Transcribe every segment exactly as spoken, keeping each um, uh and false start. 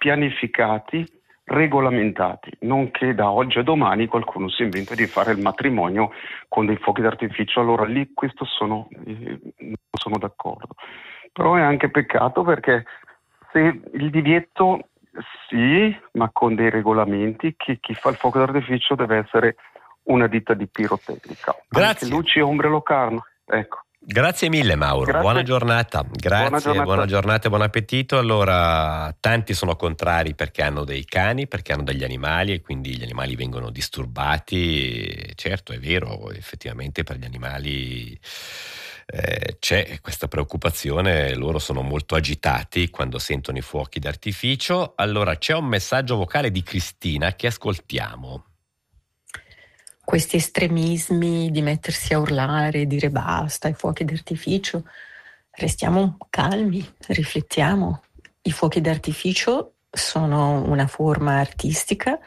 pianificati, regolamentati, non che da oggi a domani qualcuno si inventa di fare il matrimonio con dei fuochi d'artificio. Allora lì questo sono, eh, non sono d'accordo. Però è anche peccato, perché se il divieto sì, ma con dei regolamenti, che chi fa il fuoco d'artificio deve essere una ditta di pirotecnica. Grazie. Anche luci, ombre, locarno. Ecco. Grazie mille Mauro, Grazie. buona giornata. Grazie, buona giornata. buona giornata e buon appetito. Allora, tanti sono contrari perché hanno dei cani, perché hanno degli animali e quindi gli animali vengono disturbati. Certo, è vero, effettivamente per gli animali eh, c'è questa preoccupazione, loro sono molto agitati quando sentono i fuochi d'artificio. Allora, c'è un messaggio vocale di Cristina che ascoltiamo. Questi estremismi di mettersi a urlare, dire basta ai fuochi d'artificio, restiamo calmi, riflettiamo. I fuochi d'artificio sono una forma artistica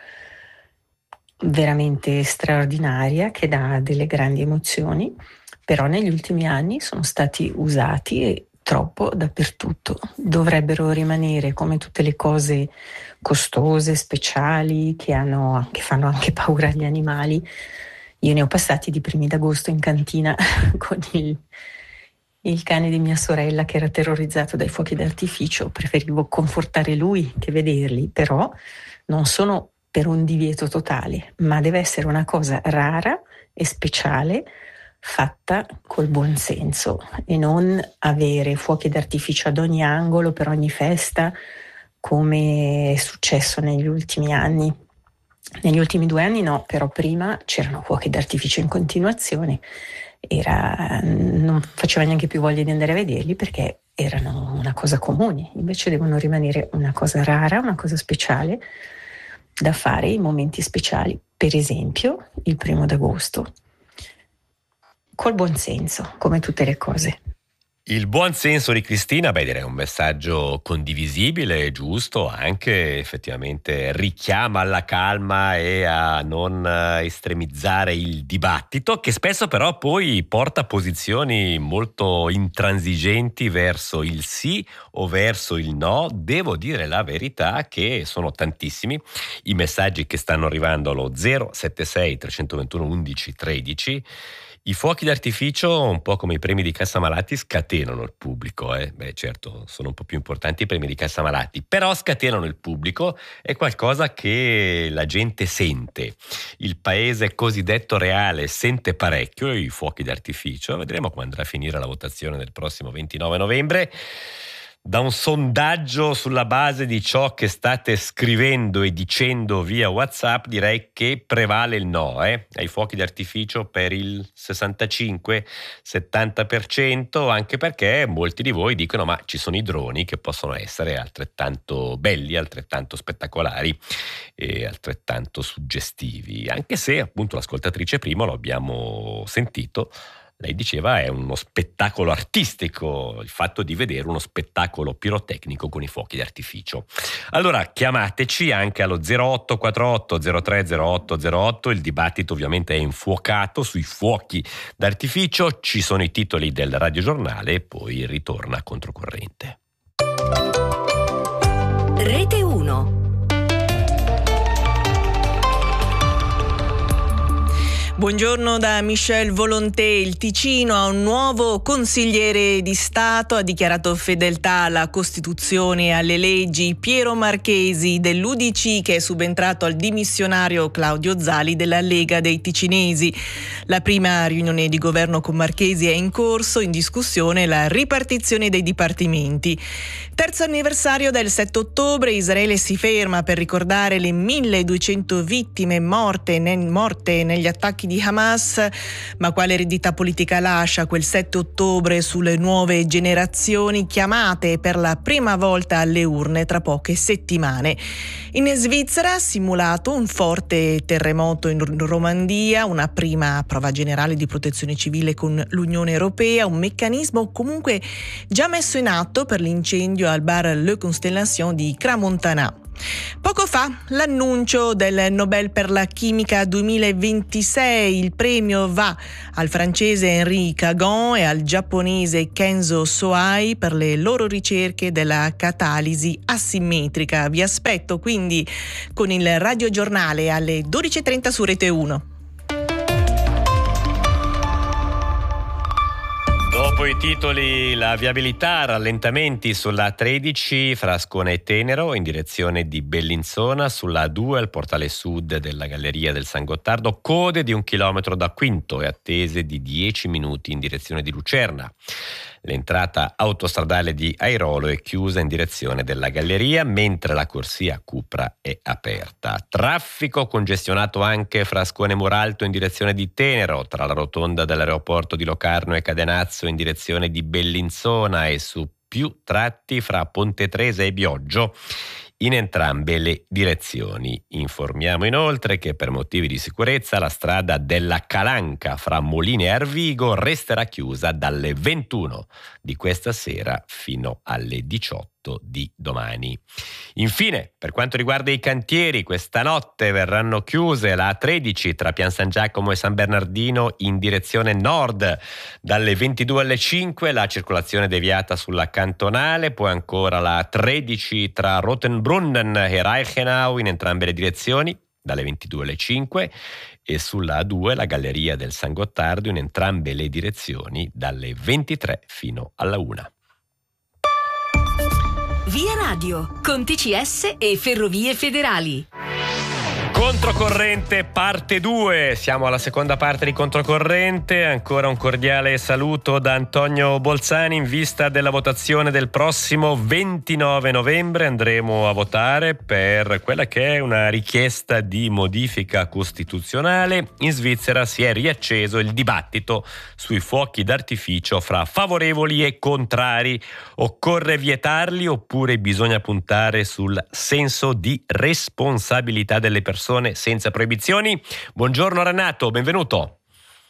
veramente straordinaria che dà delle grandi emozioni, però negli ultimi anni sono stati usati e troppo dappertutto. Dovrebbero rimanere, come tutte le cose costose, speciali, che, hanno, che fanno anche paura agli animali. Io ne ho passati di primi d'agosto in cantina con il, il cane di mia sorella che era terrorizzato dai fuochi d'artificio. Preferivo confortare lui che vederli, però non sono per un divieto totale, ma deve essere una cosa rara e speciale, fatta col buon senso, e non avere fuochi d'artificio ad ogni angolo, per ogni festa, come è successo negli ultimi anni. Negli ultimi due anni no, però prima c'erano fuochi d'artificio in continuazione, era, non faceva neanche più voglia di andare a vederli perché erano una cosa comune. Invece devono rimanere una cosa rara, una cosa speciale da fare in momenti speciali, per esempio il primo d'agosto. Col buon senso, come tutte le cose. Il buon senso di Cristina, beh, direi un messaggio condivisibile, giusto, anche effettivamente richiama alla calma e a non estremizzare il dibattito, che spesso però poi porta a posizioni molto intransigenti verso il sì o verso il no. Devo dire la verità che sono tantissimi i messaggi che stanno arrivando allo zero sette sei tre due uno undici tredici. I fuochi d'artificio, un po' come i premi di Cassa Malati, scatenano il pubblico. Eh? Beh, certo, sono un po' più importanti i premi di Cassa Malati, però scatenano il pubblico, è qualcosa che la gente sente. Il paese cosiddetto reale sente parecchio i fuochi d'artificio. Vedremo quando andrà a finire la votazione del prossimo ventinove novembre. Da un sondaggio sulla base di ciò che state scrivendo e dicendo via WhatsApp, direi che prevale il no eh? ai fuochi d'artificio per il sessantacinque settanta per cento, anche perché molti di voi dicono ma ci sono i droni che possono essere altrettanto belli, altrettanto spettacolari e altrettanto suggestivi, anche se appunto l'ascoltatrice prima lo abbiamo sentito. Lei diceva è uno spettacolo artistico, il fatto di vedere uno spettacolo pirotecnico con i fuochi d'artificio. Allora chiamateci anche allo zero otto quattro otto zero tre zero otto zero otto, il dibattito ovviamente è infuocato sui fuochi d'artificio, ci sono i titoli del radiogiornale e poi ritorna Controcorrente. Rete uno. Buongiorno da Michel Volonté. Il Ticino ha un nuovo consigliere di Stato, ha dichiarato fedeltà alla Costituzione e alle leggi. Piero Marchesi dell'U D C, che è subentrato al dimissionario Claudio Zali della Lega dei Ticinesi. La prima riunione di governo con Marchesi è in corso, in discussione la ripartizione dei dipartimenti. Terzo anniversario del sette ottobre, Israele si ferma per ricordare le milleduecento vittime morte, ne, morte negli attacchi di Hamas, ma quale eredità politica lascia quel sette ottobre sulle nuove generazioni chiamate per la prima volta alle urne tra poche settimane? In Svizzera ha simulato un forte terremoto in Romandia, una prima prova generale di protezione civile con l'Unione Europea, un meccanismo comunque già messo in atto per l'incendio al bar Le Constellation di Crans-Montana. Poco fa l'annuncio del Nobel per la chimica duemilaventisei, il premio va al francese Henri Cagon e al giapponese Kenzo Soai per le loro ricerche della catalisi asimmetrica. Vi aspetto quindi con il radiogiornale alle dodici e trenta su Rete uno. Dopo i titoli, la viabilità, rallentamenti sulla A tredici fra Ascona e Tenero in direzione di Bellinzona, sulla A due al portale sud della Galleria del San Gottardo, code di un chilometro da Quinto e attese di dieci minuti in direzione di Lucerna. L'entrata autostradale di Airolo è chiusa in direzione della Galleria, mentre la corsia Cupra è aperta. Traffico congestionato anche fra Ascona e Muralto in direzione di Tenero, tra la rotonda dell'aeroporto di Locarno e Cadenazzo in direzione di Bellinzona e su più tratti fra Ponte Tresa e Bioggio in entrambe le direzioni. Informiamo inoltre che per motivi di sicurezza la strada della Calanca fra Molina e Arvigo resterà chiusa dalle ventuno di questa sera fino alle diciotto di domani. Infine, per quanto riguarda i cantieri, questa notte verranno chiuse la A tredici tra Pian San Giacomo e San Bernardino in direzione nord dalle ventidue alle cinque, la circolazione deviata sulla cantonale, poi ancora la A tredici tra Rotenbrunnen e Reichenau in entrambe le direzioni dalle ventidue alle cinque e sulla A due la Galleria del San Gottardo in entrambe le direzioni dalle ventitré fino alla una. Via Radio, con T C S e Ferrovie Federali. Controcorrente parte due, siamo alla seconda parte di Controcorrente, ancora un cordiale saluto da Antonio Bolzani in vista della votazione del prossimo ventinove novembre. Andremo a votare per quella che è una richiesta di modifica costituzionale. In Svizzera si è riacceso il dibattito sui fuochi d'artificio fra favorevoli e contrari. Occorre vietarli oppure bisogna puntare sul senso di responsabilità delle persone senza proibizioni? Buongiorno Renato, benvenuto.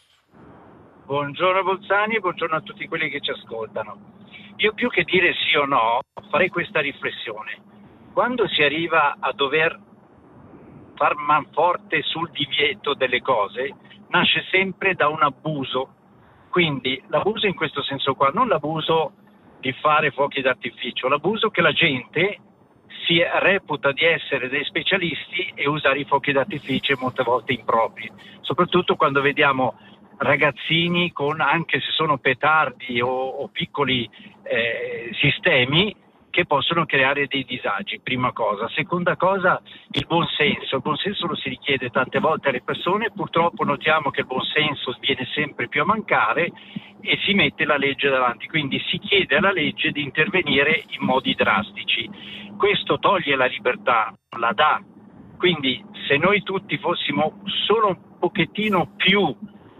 Buongiorno Bolzani e buongiorno a tutti quelli che ci ascoltano. Io più che dire sì o no farei questa riflessione. Quando si arriva a dover far manforte sul divieto delle cose, nasce sempre da un abuso. Quindi l'abuso in questo senso qua, non l'abuso di fare fuochi d'artificio, l'abuso che la gente si reputa di essere dei specialisti e usare i fuochi d'artificio molte volte impropri, soprattutto quando vediamo ragazzini con, anche se sono petardi o, o piccoli eh, sistemi che possono creare dei disagi, prima cosa. Seconda cosa, il buonsenso. Il buonsenso lo si richiede tante volte alle persone, purtroppo notiamo che il buonsenso viene sempre più a mancare e si mette la legge davanti, quindi si chiede alla legge di intervenire in modi drastici. Questo toglie la libertà, la dà. Quindi se noi tutti fossimo solo un pochettino più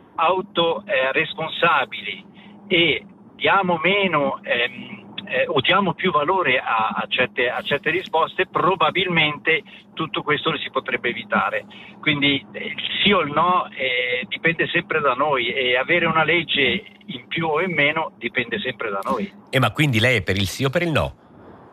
autoresponsabili eh, e diamo meno ehm, eh, o diamo più valore a, a, certe, a certe risposte, probabilmente tutto questo lo si potrebbe evitare. Quindi eh, il sì o il no eh, dipende sempre da noi e avere una legge in più o in meno dipende sempre da noi. E ma quindi lei è per il sì o per il no?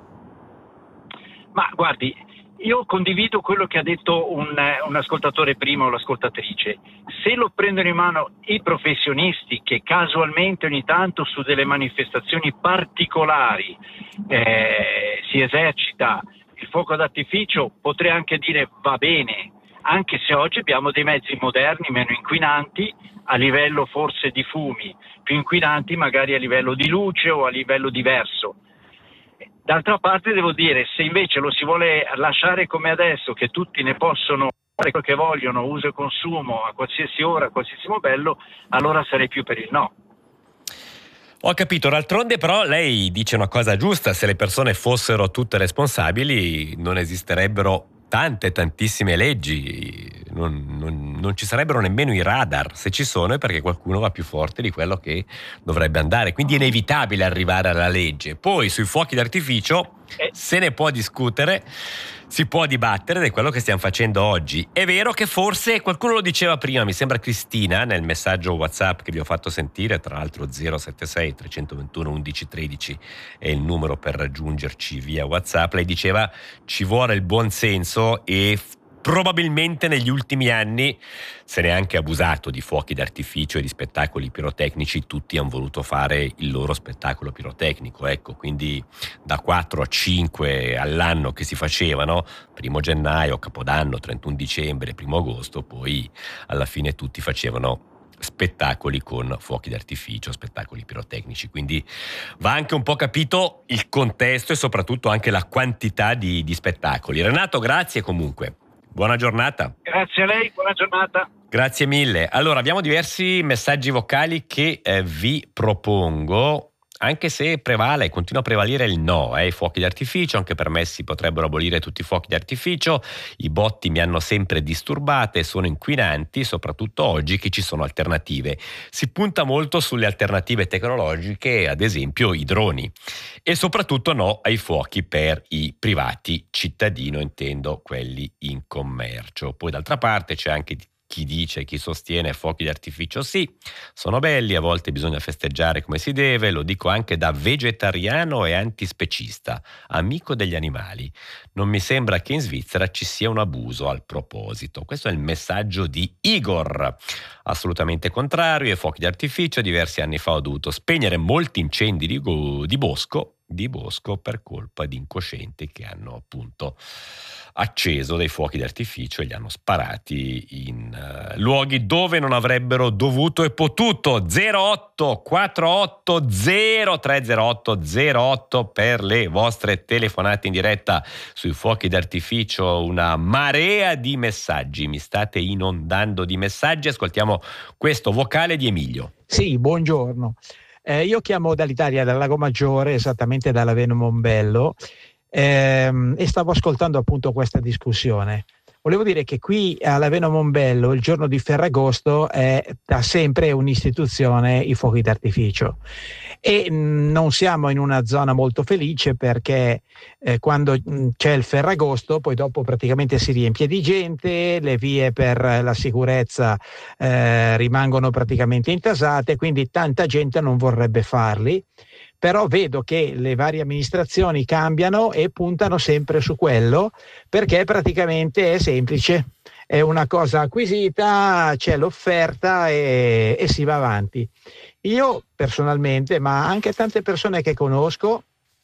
Ma guardi, io condivido quello che ha detto un, un ascoltatore prima o l'ascoltatrice. Se lo prendono in mano i professionisti che casualmente ogni tanto su delle manifestazioni particolari eh, si esercita il fuoco d'artificio, potrei anche dire va bene, anche se oggi abbiamo dei mezzi moderni meno inquinanti, a livello forse di fumi, più inquinanti magari a livello di luce o a livello diverso. D'altra parte devo dire, se invece lo si vuole lasciare come adesso, che tutti ne possono fare quello che vogliono, uso e consumo a qualsiasi ora, a qualsiasi modello, allora sarei più per il no. Ho capito, d'altronde però lei dice una cosa giusta: se le persone fossero tutte responsabili non esisterebbero tante, tantissime leggi, non, non, non ci sarebbero nemmeno i radar. Se ci sono è perché qualcuno va più forte di quello che dovrebbe andare, quindi è inevitabile arrivare alla legge. Poi sui fuochi d'artificio se ne può discutere, si può dibattere, ed è quello che stiamo facendo oggi. È vero che forse qualcuno lo diceva prima, mi sembra Cristina, nel messaggio WhatsApp che vi ho fatto sentire, tra l'altro zero sette sei tre due uno uno uno uno tre è il numero per raggiungerci via WhatsApp. Lei diceva ci vuole il buon senso e probabilmente negli ultimi anni se ne è anche abusato di fuochi d'artificio e di spettacoli pirotecnici. Tutti hanno voluto fare il loro spettacolo pirotecnico, ecco, quindi da quattro a cinque all'anno che si facevano, primo gennaio, Capodanno, trentuno dicembre, primo agosto, poi alla fine tutti facevano spettacoli con fuochi d'artificio, spettacoli pirotecnici, quindi va anche un po' capito il contesto e soprattutto anche la quantità di, di spettacoli. Renato, grazie comunque. Buona giornata. Grazie a lei, buona giornata. Grazie mille. Allora, abbiamo diversi messaggi vocali che eh, vi propongo, anche se prevale, continua a prevalere il no, eh, i fuochi d'artificio, anche per me si potrebbero abolire tutti i fuochi d'artificio, i botti mi hanno sempre disturbate, sono inquinanti, soprattutto oggi che ci sono alternative. Si punta molto sulle alternative tecnologiche, ad esempio i droni, e soprattutto no ai fuochi per i privati, cittadino intendo quelli in commercio. Poi d'altra parte c'è anche chi dice, chi sostiene fuochi d'artificio sì, sono belli, a volte bisogna festeggiare come si deve, lo dico anche da vegetariano e antispecista, amico degli animali. Non mi sembra che in Svizzera ci sia un abuso al proposito. Questo è il messaggio di Igor. Assolutamente contrario ai fuochi d'artificio. Diversi anni fa ho dovuto spegnere molti incendi di, go- di bosco di bosco per colpa di incoscienti che hanno appunto acceso dei fuochi d'artificio e li hanno sparati in uh, luoghi dove non avrebbero dovuto e potuto. Zero otto quattro otto zero tre zero otto zero otto per le vostre telefonate in diretta sui fuochi d'artificio. Una marea di messaggi, mi state inondando di messaggi. Ascoltiamo questo vocale di Emilio. Sì, buongiorno. Eh, io chiamo dall'Italia, dal Lago Maggiore, esattamente dalla Veno Mombello, ehm, e stavo ascoltando appunto questa discussione. Volevo dire che qui alla Veno Mombello il giorno di Ferragosto è da sempre un'istituzione i fuochi d'artificio e mh, non siamo in una zona molto felice perché eh, quando mh, c'è il Ferragosto poi dopo praticamente si riempie di gente, le vie per la sicurezza eh, rimangono praticamente intasate, quindi tanta gente non vorrebbe farli. Però vedo che le varie amministrazioni cambiano e puntano sempre su quello perché praticamente è semplice, è una cosa acquisita, c'è l'offerta e, e si va avanti. Io personalmente, ma anche tante persone che conosco,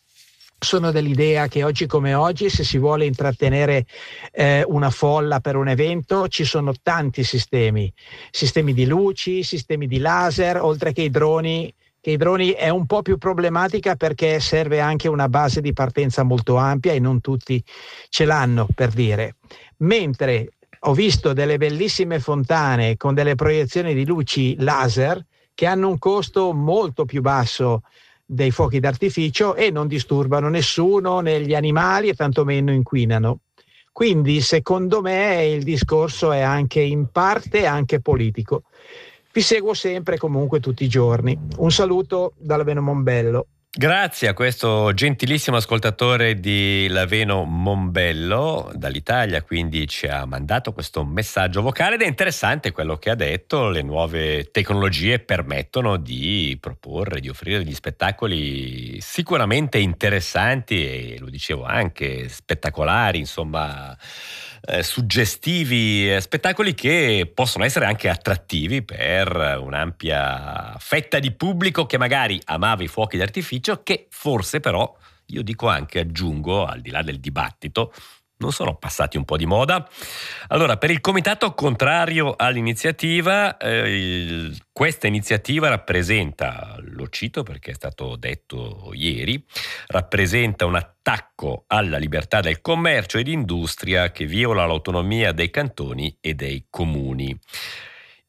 sono dell'idea che oggi come oggi, se si vuole intrattenere eh, una folla per un evento, ci sono tanti sistemi, sistemi di luci, sistemi di laser, oltre che i droni, che i droni è un po' più problematica perché serve anche una base di partenza molto ampia e non tutti ce l'hanno, per dire. Mentre ho visto delle bellissime fontane con delle proiezioni di luci laser che hanno un costo molto più basso dei fuochi d'artificio e non disturbano nessuno, né gli animali e tantomeno inquinano. Quindi secondo me il discorso è anche in parte anche politico. Vi seguo sempre comunque tutti i giorni. Un saluto dalla Veno Mombello. Grazie a questo gentilissimo ascoltatore di Laveno Mombello dall'Italia, quindi ci ha mandato questo messaggio vocale ed è interessante quello che ha detto. Le nuove tecnologie permettono di proporre, di offrire degli spettacoli sicuramente interessanti e, lo dicevo, anche spettacolari, insomma eh, suggestivi, eh, spettacoli che possono essere anche attrattivi per un'ampia fetta di pubblico che magari amava i fuochi d'artificio, che forse però, io dico anche, aggiungo, al di là del dibattito, non sono passati un po' di moda. Allora, per il comitato contrario all'iniziativa, eh, il, questa iniziativa rappresenta, lo cito perché è stato detto ieri, rappresenta un attacco alla libertà del commercio ed industria che viola l'autonomia dei cantoni e dei comuni.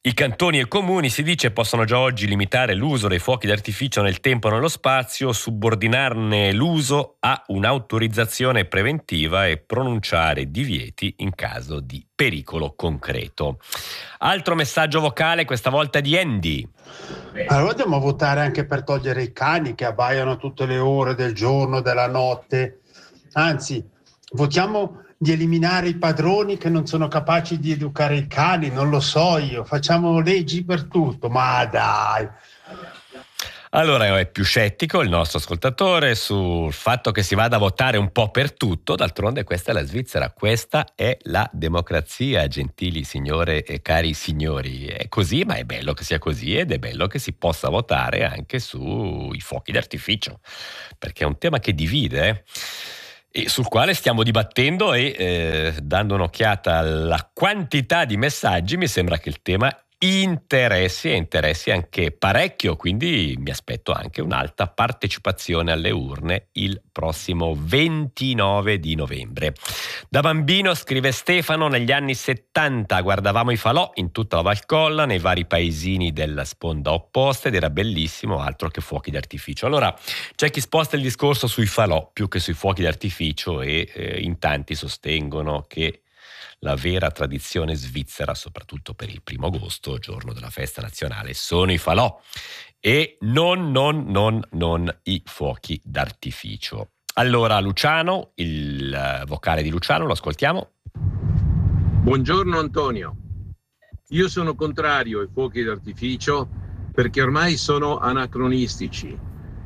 I cantoni e comuni, si dice, possono già oggi limitare l'uso dei fuochi d'artificio nel tempo e nello spazio, subordinarne l'uso a un'autorizzazione preventiva e pronunciare divieti in caso di pericolo concreto. Altro messaggio vocale, questa volta di Andy. Allora dobbiamo votare anche per togliere i cani che abbaiano tutte le ore del giorno, della notte. Anzi, votiamo di eliminare i padroni che non sono capaci di educare i cani, non lo so io, facciamo leggi per tutto, ma dai. Allora è più scettico il nostro ascoltatore sul fatto che si vada a votare un po' per tutto, d'altronde questa è la Svizzera, questa è la democrazia, gentili signore e cari signori, è così, ma è bello che sia così ed è bello che si possa votare anche sui fuochi d'artificio, perché è un tema che divide, eh? E sul quale stiamo dibattendo e eh, dando un'occhiata alla quantità di messaggi mi sembra che il tema interessi e interessi anche parecchio, quindi mi aspetto anche un'alta partecipazione alle urne il prossimo ventinove di novembre. Da bambino, scrive Stefano, negli anni settanta guardavamo i falò in tutta la Valcolla, nei vari paesini della sponda opposta ed era bellissimo, altro che fuochi d'artificio. Allora c'è chi sposta il discorso sui falò più che sui fuochi d'artificio e eh, in tanti sostengono che la vera tradizione svizzera, soprattutto per il primo agosto, giorno della festa nazionale, sono i falò e non, non, non, non i fuochi d'artificio. Allora Luciano, il vocale di Luciano, lo ascoltiamo. Buongiorno Antonio, io sono contrario ai fuochi d'artificio perché ormai sono anacronistici.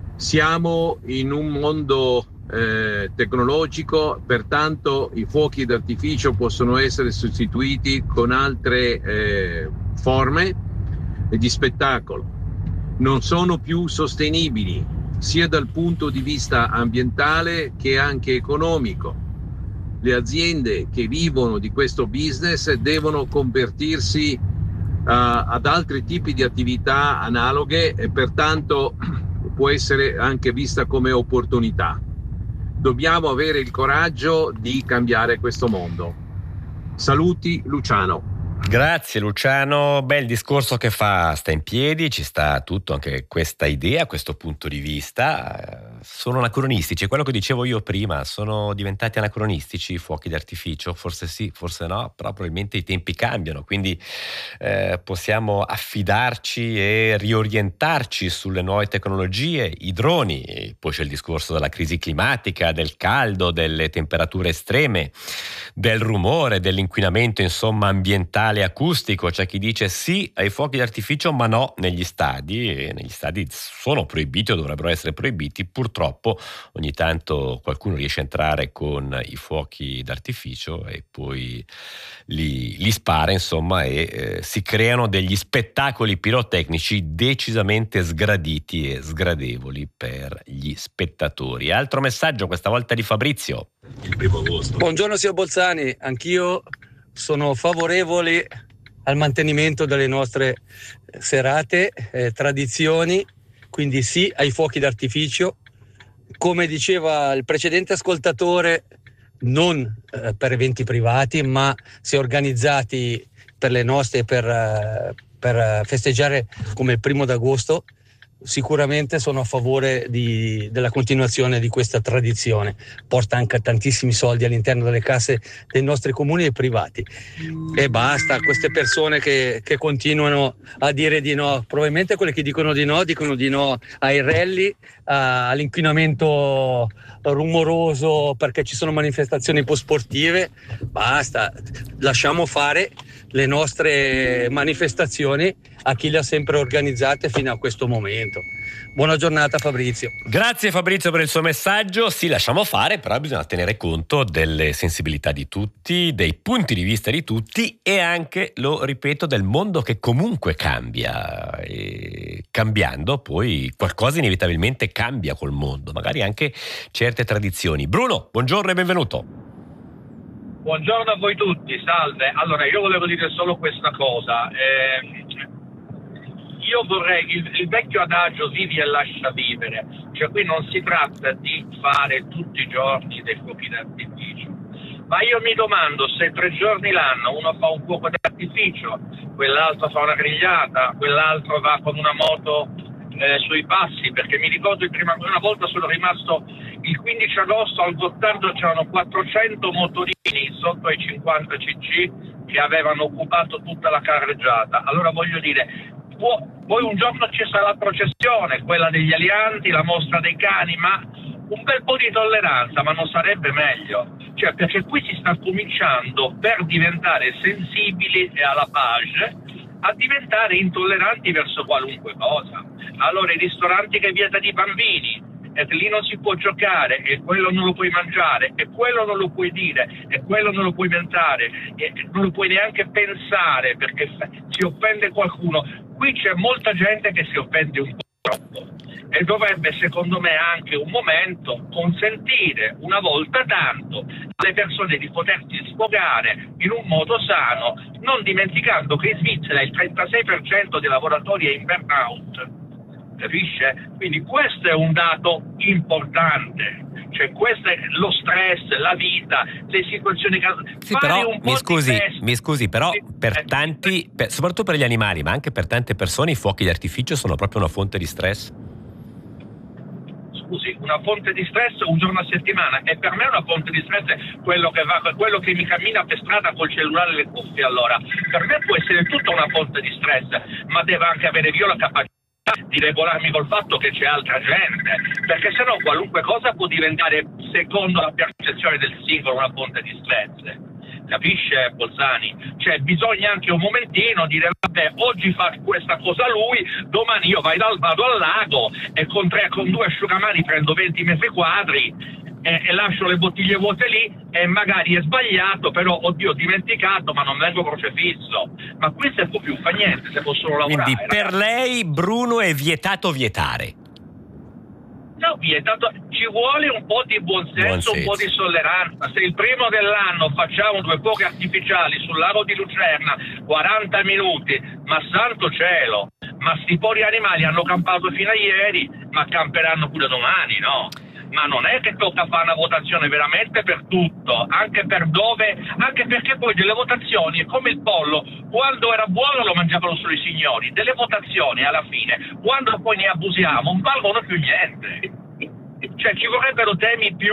Siamo in un mondo Eh, tecnologico, pertanto i fuochi d'artificio possono essere sostituiti con altre eh, forme di spettacolo. Non sono più sostenibili sia dal punto di vista ambientale che anche economico. Le aziende che vivono di questo business devono convertirsi uh, ad altri tipi di attività analoghe e pertanto può essere anche vista come opportunità. Dobbiamo avere il coraggio di cambiare questo mondo. Saluti Luciano. Grazie Luciano, bel discorso che fa, sta in piedi, ci sta tutto, anche questa idea, questo punto di vista. Sono anacronistici, è quello che dicevo io prima, sono diventati anacronistici i fuochi d'artificio, forse sì, forse no, però probabilmente i tempi cambiano, quindi eh, possiamo affidarci e riorientarci sulle nuove tecnologie, i droni, e poi c'è il discorso della crisi climatica, del caldo, delle temperature estreme, del rumore, dell'inquinamento insomma ambientale acustico. C'è chi dice sì ai fuochi d'artificio ma no negli stadi, e negli stadi sono proibiti o dovrebbero essere proibiti. Purtroppo ogni tanto qualcuno riesce a entrare con i fuochi d'artificio e poi li, li spara insomma e eh, si creano degli spettacoli pirotecnici decisamente sgraditi e sgradevoli per gli spettatori. Altro messaggio, questa volta di Fabrizio. Il primo agosto. Buongiorno signor Bolzani, anch'io sono favorevoli al mantenimento delle nostre serate, eh, tradizioni, quindi sì ai fuochi d'artificio. Come diceva il precedente ascoltatore, non eh, per eventi privati, ma se organizzati per le nostre, per, eh, per festeggiare come il primo d'agosto, sicuramente sono a favore di, della continuazione di questa tradizione. Porta anche tantissimi soldi all'interno delle casse dei nostri comuni e privati. E basta, queste persone che, che continuano a dire di no, probabilmente quelle che dicono di no, dicono di no ai rally, a, all'inquinamento rumoroso perché ci sono manifestazioni post-sportive. Basta, lasciamo fare le nostre manifestazioni a chi le ha sempre organizzate fino a questo momento. Buona giornata Fabrizio. Grazie Fabrizio per il suo messaggio. Sì, lasciamo fare, però bisogna tenere conto delle sensibilità di tutti, dei punti di vista di tutti e anche, lo ripeto, del mondo che comunque cambia, e cambiando poi qualcosa inevitabilmente cambia col mondo, magari anche certe tradizioni. Bruno, buongiorno e benvenuto. Buongiorno a voi tutti, salve. Allora, io volevo dire solo questa cosa. Eh, io vorrei, il, il vecchio adagio vivi e lascia vivere, cioè qui non si tratta di fare tutti i giorni dei fuochi d'artificio, Ma io mi domando se tre giorni l'anno uno fa un fuoco d'artificio, quell'altro fa una grigliata, quell'altro va con una moto eh, sui passi, perché mi ricordo il prima, una volta sono rimasto il quindici agosto al Gottardo, c'erano quattrocento motorini sotto ai cinquanta cc che avevano occupato tutta la carreggiata. Allora voglio dire, può, poi un giorno ci sarà la processione, quella degli alianti, la mostra dei cani, ma un bel po' di tolleranza, ma non sarebbe meglio? Cioè, perché qui si sta cominciando, per diventare sensibili e alla pace, a diventare intolleranti verso qualunque cosa. Allora i ristoranti che vietano i bambini, e lì non si può giocare, e quello non lo puoi mangiare, e quello non lo puoi dire, e quello non lo puoi mentare, e non lo puoi neanche pensare perché si offende qualcuno. Qui c'è molta gente che si offende un po' troppo. E dovrebbe, secondo me, anche un momento consentire una volta tanto alle persone di potersi sfogare in un modo sano, non dimenticando che in Svizzera il trentasei per cento dei lavoratori è in burnout, capisce? Quindi questo è un dato importante, cioè questo è lo stress, la vita, le situazioni che... Sì, però mi scusi, mi scusi, però per tanti, per, soprattutto per gli animali, ma anche per tante persone, i fuochi d'artificio sono proprio una fonte di stress. Scusi, una fonte di stress un giorno a settimana, e per me una fonte di stress è quello che va, quello che mi cammina per strada col cellulare e le cuffie. Allora, per me può essere tutta una fonte di stress, ma deve anche avere io la capacità di regolarmi col fatto che c'è altra gente, perché sennò qualunque cosa può diventare, secondo la percezione del singolo, una fonte di stress. Capisce, Bolzani? Cioè bisogna anche un momentino dire vabbè, oggi fa questa cosa lui, domani io vai dal, vado al lago e con, tre, con due asciugamani prendo venti metri quadri e, e lascio le bottiglie vuote lì, e magari è sbagliato, però oddio ho dimenticato, ma non vengo crocefisso. Ma qui se può più fa niente, se può solo lavorare. Quindi per ragazzi. lei, Bruno, è vietato vietare. No, vietato, ci vuole un po' di buonsenso, Buon senso. un po' di tolleranza. Se il primo dell'anno facciamo due fuochi artificiali sul lago di Lucerna, quaranta minuti, ma santo cielo, ma sti poveri animali hanno campato fino a ieri, ma camperanno pure domani, no? Ma non è che tocca fare una votazione veramente per tutto, anche per dove, anche perché poi delle votazioni è come il pollo, quando era buono lo mangiavano solo i signori, delle votazioni alla fine, quando poi ne abusiamo, non valgono più niente. Cioè ci vorrebbero temi più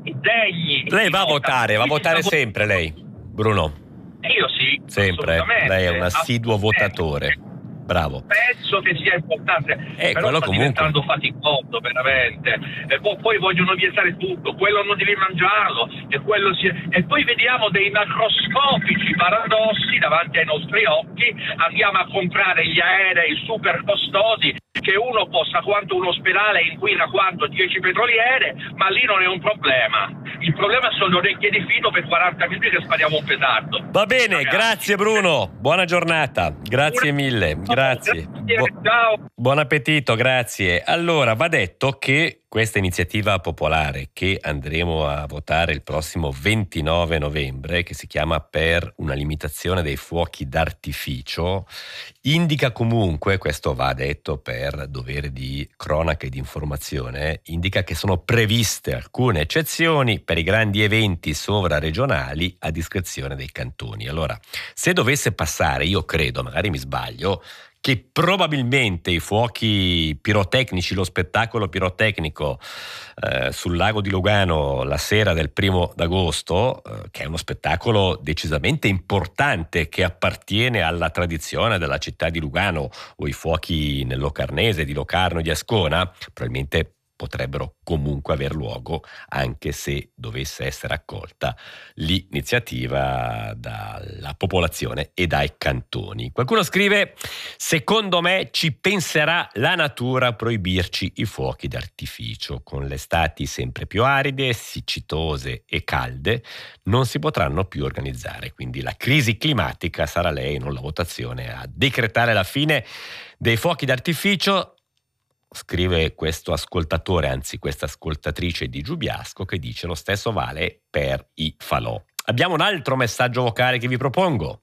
degni. Lei va a votare, va a votare sempre lei, Bruno? Io sì, sempre, lei è un assiduo votatore. Bravo. Penso che sia importante, eh, però sta comunque... diventando faticoso veramente, e poi, poi vogliono vietare tutto, quello non devi mangiarlo, e quello si... e poi vediamo dei macroscopici paradossi davanti ai nostri occhi. Andiamo a comprare gli aerei super costosi, che uno costa quanto un ospedale, inquina quanto dieci petroliere, ma lì non è un problema. Il problema sono le orecchie di filo per quaranta minuti che spariamo un petardo. Va bene, ragazzi. Grazie Bruno, buona giornata, grazie mille, grazie. Bu- Ciao. Buon appetito, grazie. Allora, va detto che questa iniziativa popolare che andremo a votare il prossimo ventinove novembre, che si chiama Per una limitazione dei fuochi d'artificio, indica comunque, questo va detto per dovere di cronaca e di informazione, indica che sono previste alcune eccezioni per i grandi eventi sovraregionali a discrezione dei cantoni. Allora, se dovesse passare, io credo, magari mi sbaglio, che probabilmente i fuochi pirotecnici, lo spettacolo pirotecnico eh, sul lago di Lugano la sera del primo d'agosto, eh, che è uno spettacolo decisamente importante che appartiene alla tradizione della città di Lugano, o i fuochi nel Locarnese di Locarno e di Ascona, probabilmente potrebbero comunque aver luogo, anche se dovesse essere accolta l'iniziativa dalla popolazione e dai cantoni. Qualcuno scrive: secondo me ci penserà la natura a proibirci i fuochi d'artificio. Con le estati sempre più aride, siccitose e calde non si potranno più organizzare, quindi la crisi climatica sarà lei, non la votazione, a decretare la fine dei fuochi d'artificio. Scrive questo ascoltatore, anzi questa ascoltatrice di Giubiasco, che dice: lo stesso vale per i falò. Abbiamo un altro messaggio vocale che vi propongo.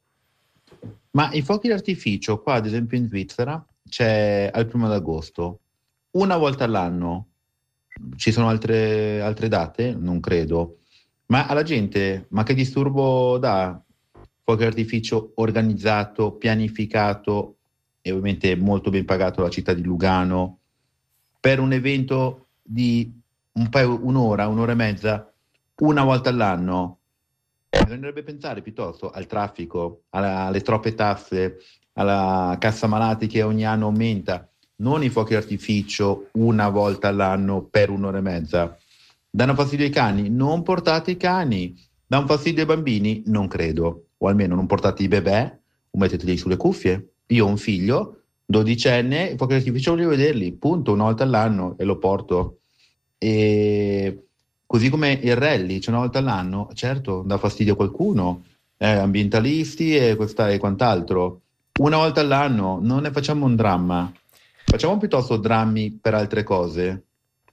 Ma i fuochi d'artificio qua, ad esempio in Svizzera, c'è al primo d'agosto, una volta all'anno. Ci sono altre, altre date? Non credo. Ma alla gente, ma che disturbo dà fuoco d'artificio organizzato, pianificato e ovviamente molto ben pagato dalla città di Lugano per un evento di un paio, un'ora, un'ora e mezza, una volta all'anno? Bisognerebbe pensare piuttosto al traffico, alla, alle troppe tasse, alla cassa malati che ogni anno aumenta, non i fuochi d'artificio una volta all'anno per un'ora e mezza. Danno fastidio ai cani? Non portate i cani. Danno fastidio ai bambini? Non credo. O almeno non portate i bebè o metteteli sulle cuffie. Io ho un figlio, dodicenne, i fuochi d'artificio voglio vederli, punto, una volta all'anno e lo porto. E così come il rally, c'è una volta all'anno, certo, dà fastidio a qualcuno, eh, ambientalisti e, questa, e quant'altro. Una volta all'anno, non ne facciamo un dramma. Facciamo piuttosto drammi per altre cose.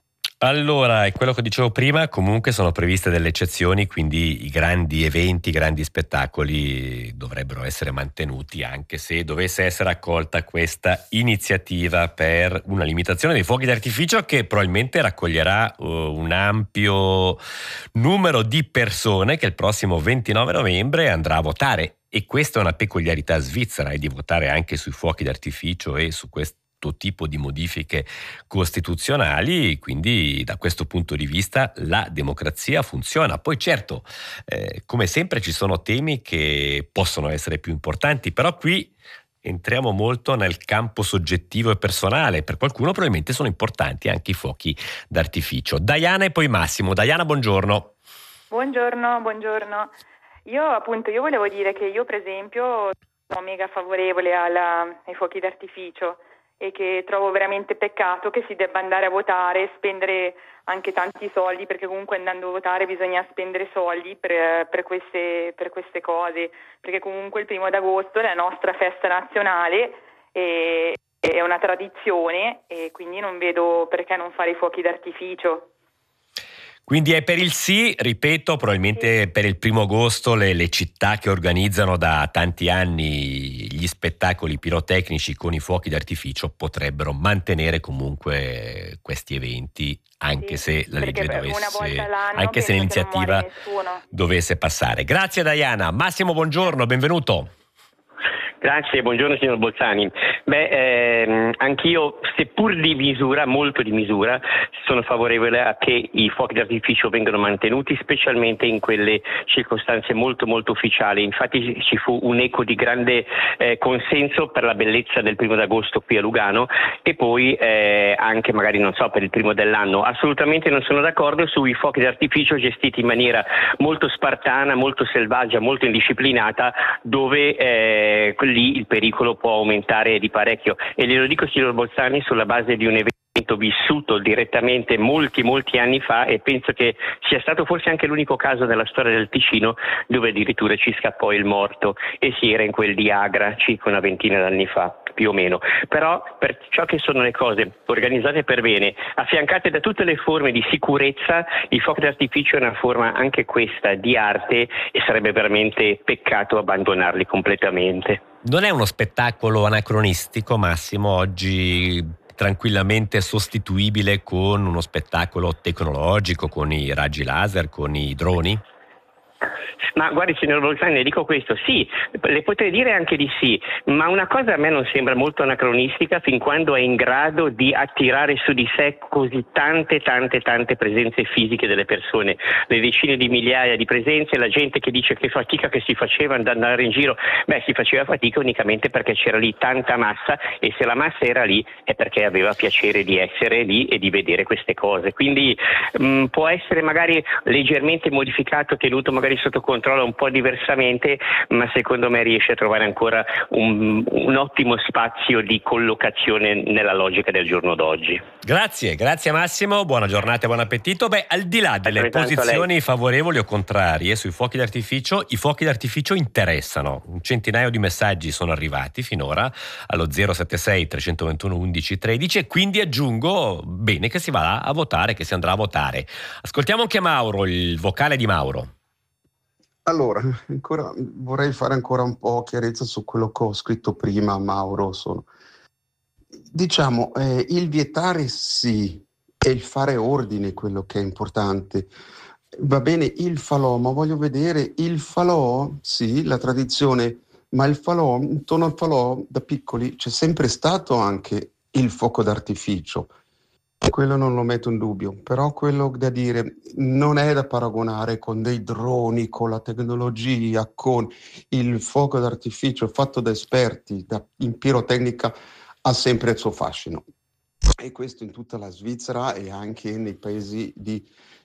Allora, è quello che dicevo prima, comunque sono previste delle eccezioni, quindi i grandi eventi, i grandi spettacoli dovrebbero essere mantenuti, anche se dovesse essere accolta questa iniziativa per una limitazione dei fuochi d'artificio che probabilmente raccoglierà uh, un ampio numero di persone che il prossimo ventinove novembre andrà a votare. E questa è una peculiarità svizzera, è di votare anche sui fuochi d'artificio e su questo tipo di modifiche costituzionali, quindi da questo punto di vista la democrazia funziona. Poi certo, eh, come sempre ci sono temi che possono essere più importanti, però qui entriamo molto nel campo soggettivo e personale. Per qualcuno probabilmente sono importanti anche i fuochi d'artificio. Diana e poi Massimo. Diana, buongiorno. Buongiorno, buongiorno. Io appunto io volevo dire che io per esempio sono mega favorevole alla, ai fuochi d'artificio e che trovo veramente peccato che si debba andare a votare e spendere anche tanti soldi, perché comunque andando a votare bisogna spendere soldi per, per, queste, per queste cose, perché comunque il primo d'agosto è la nostra festa nazionale e è una tradizione e quindi non vedo perché non fare i fuochi d'artificio. Quindi è per il sì, ripeto, probabilmente sì. Per il primo agosto le, le città che organizzano da tanti anni gli spettacoli pirotecnici con i fuochi d'artificio potrebbero mantenere comunque questi eventi, anche sì, se la legge dovesse, anche se l'iniziativa dovesse passare. Grazie Diana. Massimo, buongiorno, benvenuto. Grazie, buongiorno signor Bolzani. Beh, ehm, anch'io, seppur di misura, molto di misura, sono favorevole a che i fuochi d'artificio vengano mantenuti, specialmente in quelle circostanze molto molto ufficiali. Infatti ci fu un eco di grande eh, consenso per la bellezza del primo d'agosto qui a Lugano e poi eh, anche magari, non so, per il primo dell'anno. Assolutamente non sono d'accordo sui fuochi d'artificio gestiti in maniera molto spartana, molto selvaggia, molto indisciplinata, dove eh, lì il pericolo può aumentare di parecchio e glielo dico signor Bolzani sulla base di un evento vissuto direttamente molti molti anni fa e penso che sia stato forse anche l'unico caso nella storia del Ticino dove addirittura ci scappò il morto e si era in quel di Agra circa una ventina d'anni fa più o meno. Però per ciò che sono le cose organizzate per bene, affiancate da tutte le forme di sicurezza, il fuoco d'artificio è una forma anche questa di arte e sarebbe veramente peccato abbandonarli completamente. Non è uno spettacolo anacronistico, Massimo, oggi tranquillamente sostituibile con uno spettacolo tecnologico, con i raggi laser, con i droni? Ma guardi signor Bolzani, le dico questo, sì, le potrei dire anche di sì, ma una cosa a me non sembra molto anacronistica fin quando è in grado di attirare su di sé così tante tante tante presenze fisiche delle persone, le decine di migliaia di presenze, la gente che dice che fatica che si faceva ad andare in giro, beh si faceva fatica unicamente perché c'era lì tanta massa e se la massa era lì è perché aveva piacere di essere lì e di vedere queste cose, quindi mh, può essere magari leggermente modificato, tenuto magari sotto controllo un po' diversamente, ma secondo me riesce a trovare ancora un, un ottimo spazio di collocazione nella logica del giorno d'oggi. Grazie, grazie Massimo, buona giornata e buon appetito. Beh, al di là delle posizioni favorevoli o contrarie sui fuochi d'artificio, i fuochi d'artificio interessano. Un centinaio di messaggi sono arrivati finora allo zero sette sei tre due uno undici tredici e quindi aggiungo bene che si va a votare, che si andrà a votare. Ascoltiamo anche Mauro, il vocale di Mauro. Allora, ancora, vorrei fare ancora un po' chiarezza su quello che ho scritto prima, Mauro. Sono. Diciamo, eh, il vietare sì e il fare ordine è quello che è importante. Va bene il falò, ma voglio vedere il falò, sì, la tradizione, ma il falò, intorno al falò da piccoli c'è sempre stato anche il fuoco d'artificio. Quello non lo metto in dubbio, però quello da dire non è da paragonare con dei droni, con la tecnologia, con il fuoco d'artificio fatto da esperti da, in pirotecnica, ha sempre il suo fascino. E questo in tutta la Svizzera e anche nei paesi di,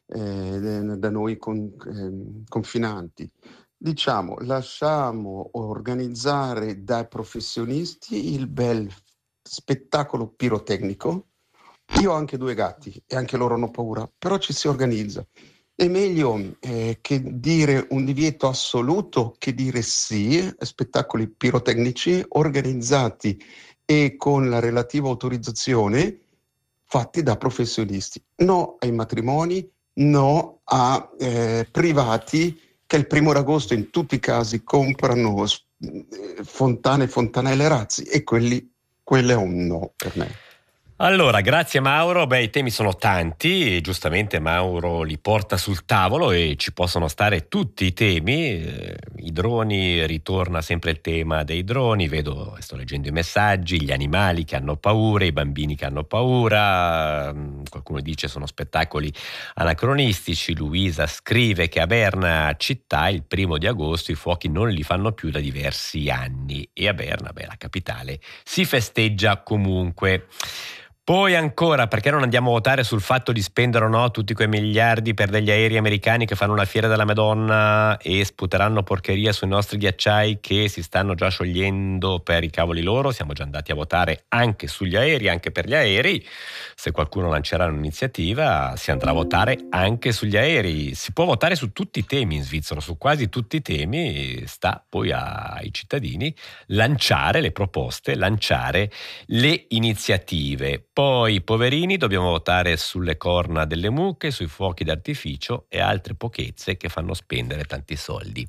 eh, da noi con, eh, confinanti. Diciamo, lasciamo organizzare dai professionisti il bel spettacolo pirotecnico. Io ho anche due gatti e anche loro hanno paura, però ci si organizza. È meglio eh, che dire un divieto assoluto che dire sì a spettacoli pirotecnici organizzati e con la relativa autorizzazione fatti da professionisti. No ai matrimoni, no a eh, privati che il primo d'agosto in tutti i casi comprano eh, fontane, fontanelle, razzi e quelli, quello è un no per me. Allora, grazie Mauro. Beh, i temi sono tanti e giustamente Mauro li porta sul tavolo e ci possono stare tutti i temi. Eh, I droni, ritorna sempre il tema dei droni, vedo, sto leggendo i messaggi, gli animali che hanno paura, i bambini che hanno paura, qualcuno dice sono spettacoli anacronistici. Luisa scrive che a Berna città il primo di agosto i fuochi non li fanno più da diversi anni e a Berna, beh, la capitale, si festeggia comunque. Poi ancora, perché non andiamo a votare sul fatto di spendere o no tutti quei miliardi per degli aerei americani che fanno una fiera della Madonna e sputeranno porcheria sui nostri ghiacciai che si stanno già sciogliendo per i cavoli loro? Siamo già andati a votare anche sugli aerei, anche per gli aerei. Se qualcuno lancerà un'iniziativa si andrà a votare anche sugli aerei. Si può votare su tutti i temi in Svizzera, su quasi tutti i temi, sta poi ai cittadini lanciare le proposte, lanciare le iniziative. Poi, poverini, dobbiamo votare sulle corna delle mucche, sui fuochi d'artificio e altre pochezze che fanno spendere tanti soldi.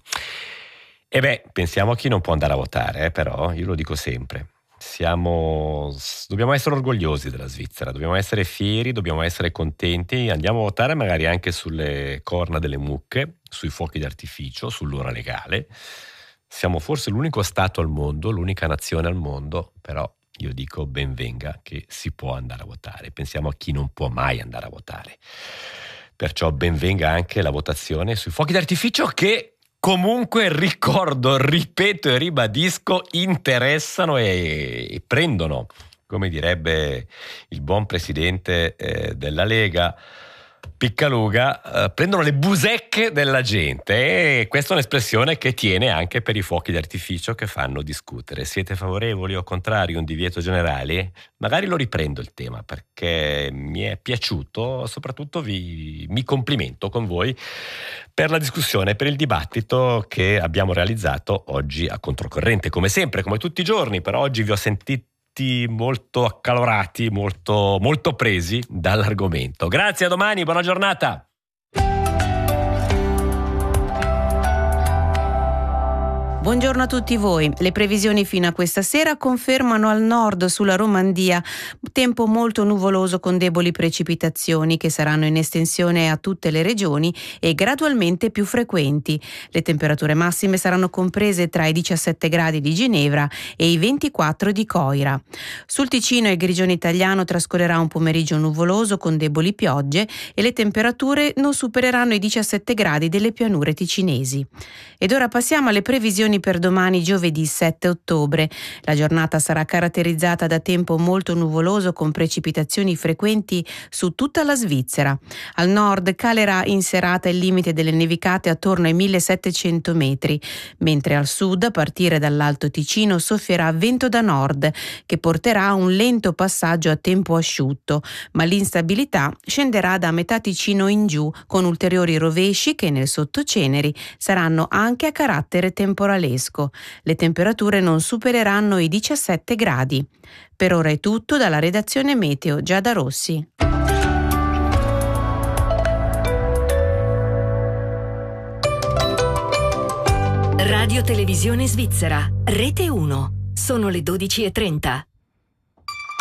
E beh, pensiamo a chi non può andare a votare, eh, però, io lo dico sempre. Siamo, dobbiamo essere orgogliosi della Svizzera, dobbiamo essere fieri, dobbiamo essere contenti. Andiamo a votare magari anche sulle corna delle mucche, sui fuochi d'artificio, sull'ora legale. Siamo forse l'unico Stato al mondo, l'unica nazione al mondo, però io dico ben venga che si può andare a votare. Pensiamo a chi non può mai andare a votare. Perciò ben venga anche la votazione sui fuochi d'artificio che comunque, ricordo, ripeto e ribadisco, interessano e, e prendono, come direbbe il buon presidente eh, della Lega, Piccaluga, eh, prendono le busecche della gente e questa è un'espressione che tiene anche per i fuochi d'artificio che fanno discutere. Siete favorevoli o contrari a un divieto generale? Magari lo riprendo il tema perché mi è piaciuto, soprattutto vi, mi complimento con voi per la discussione, per il dibattito che abbiamo realizzato oggi a controcorrente, come sempre, come tutti i giorni, però oggi vi ho sentito molto accalorati, molto, molto presi dall'argomento. Grazie, a domani, buona giornata. Buongiorno a tutti voi. Le previsioni fino a questa sera confermano al nord sulla Romandia tempo molto nuvoloso con deboli precipitazioni che saranno in estensione a tutte le regioni e gradualmente più frequenti. Le temperature massime saranno comprese tra i diciassette gradi di Ginevra e i ventiquattro di Coira. Sul Ticino e Grigione italiano trascorrerà un pomeriggio nuvoloso con deboli piogge e le temperature non supereranno i diciassette gradi delle pianure ticinesi. Ed ora passiamo alle previsioni per domani giovedì sette ottobre. La giornata sarà caratterizzata da tempo molto nuvoloso con precipitazioni frequenti su tutta la Svizzera. Al nord calerà in serata il limite delle nevicate attorno ai millesettecento metri, mentre al sud, a partire dall'Alto Ticino, soffierà vento da nord che porterà a un lento passaggio a tempo asciutto, ma l'instabilità scenderà da metà Ticino in giù con ulteriori rovesci che nel sottoceneri saranno anche a carattere temporalesco. Le temperature non supereranno i diciassette gradi. Per ora è tutto dalla redazione Meteo Giada Rossi. Radio Televisione Svizzera, Rete uno. Sono le dodici e trenta.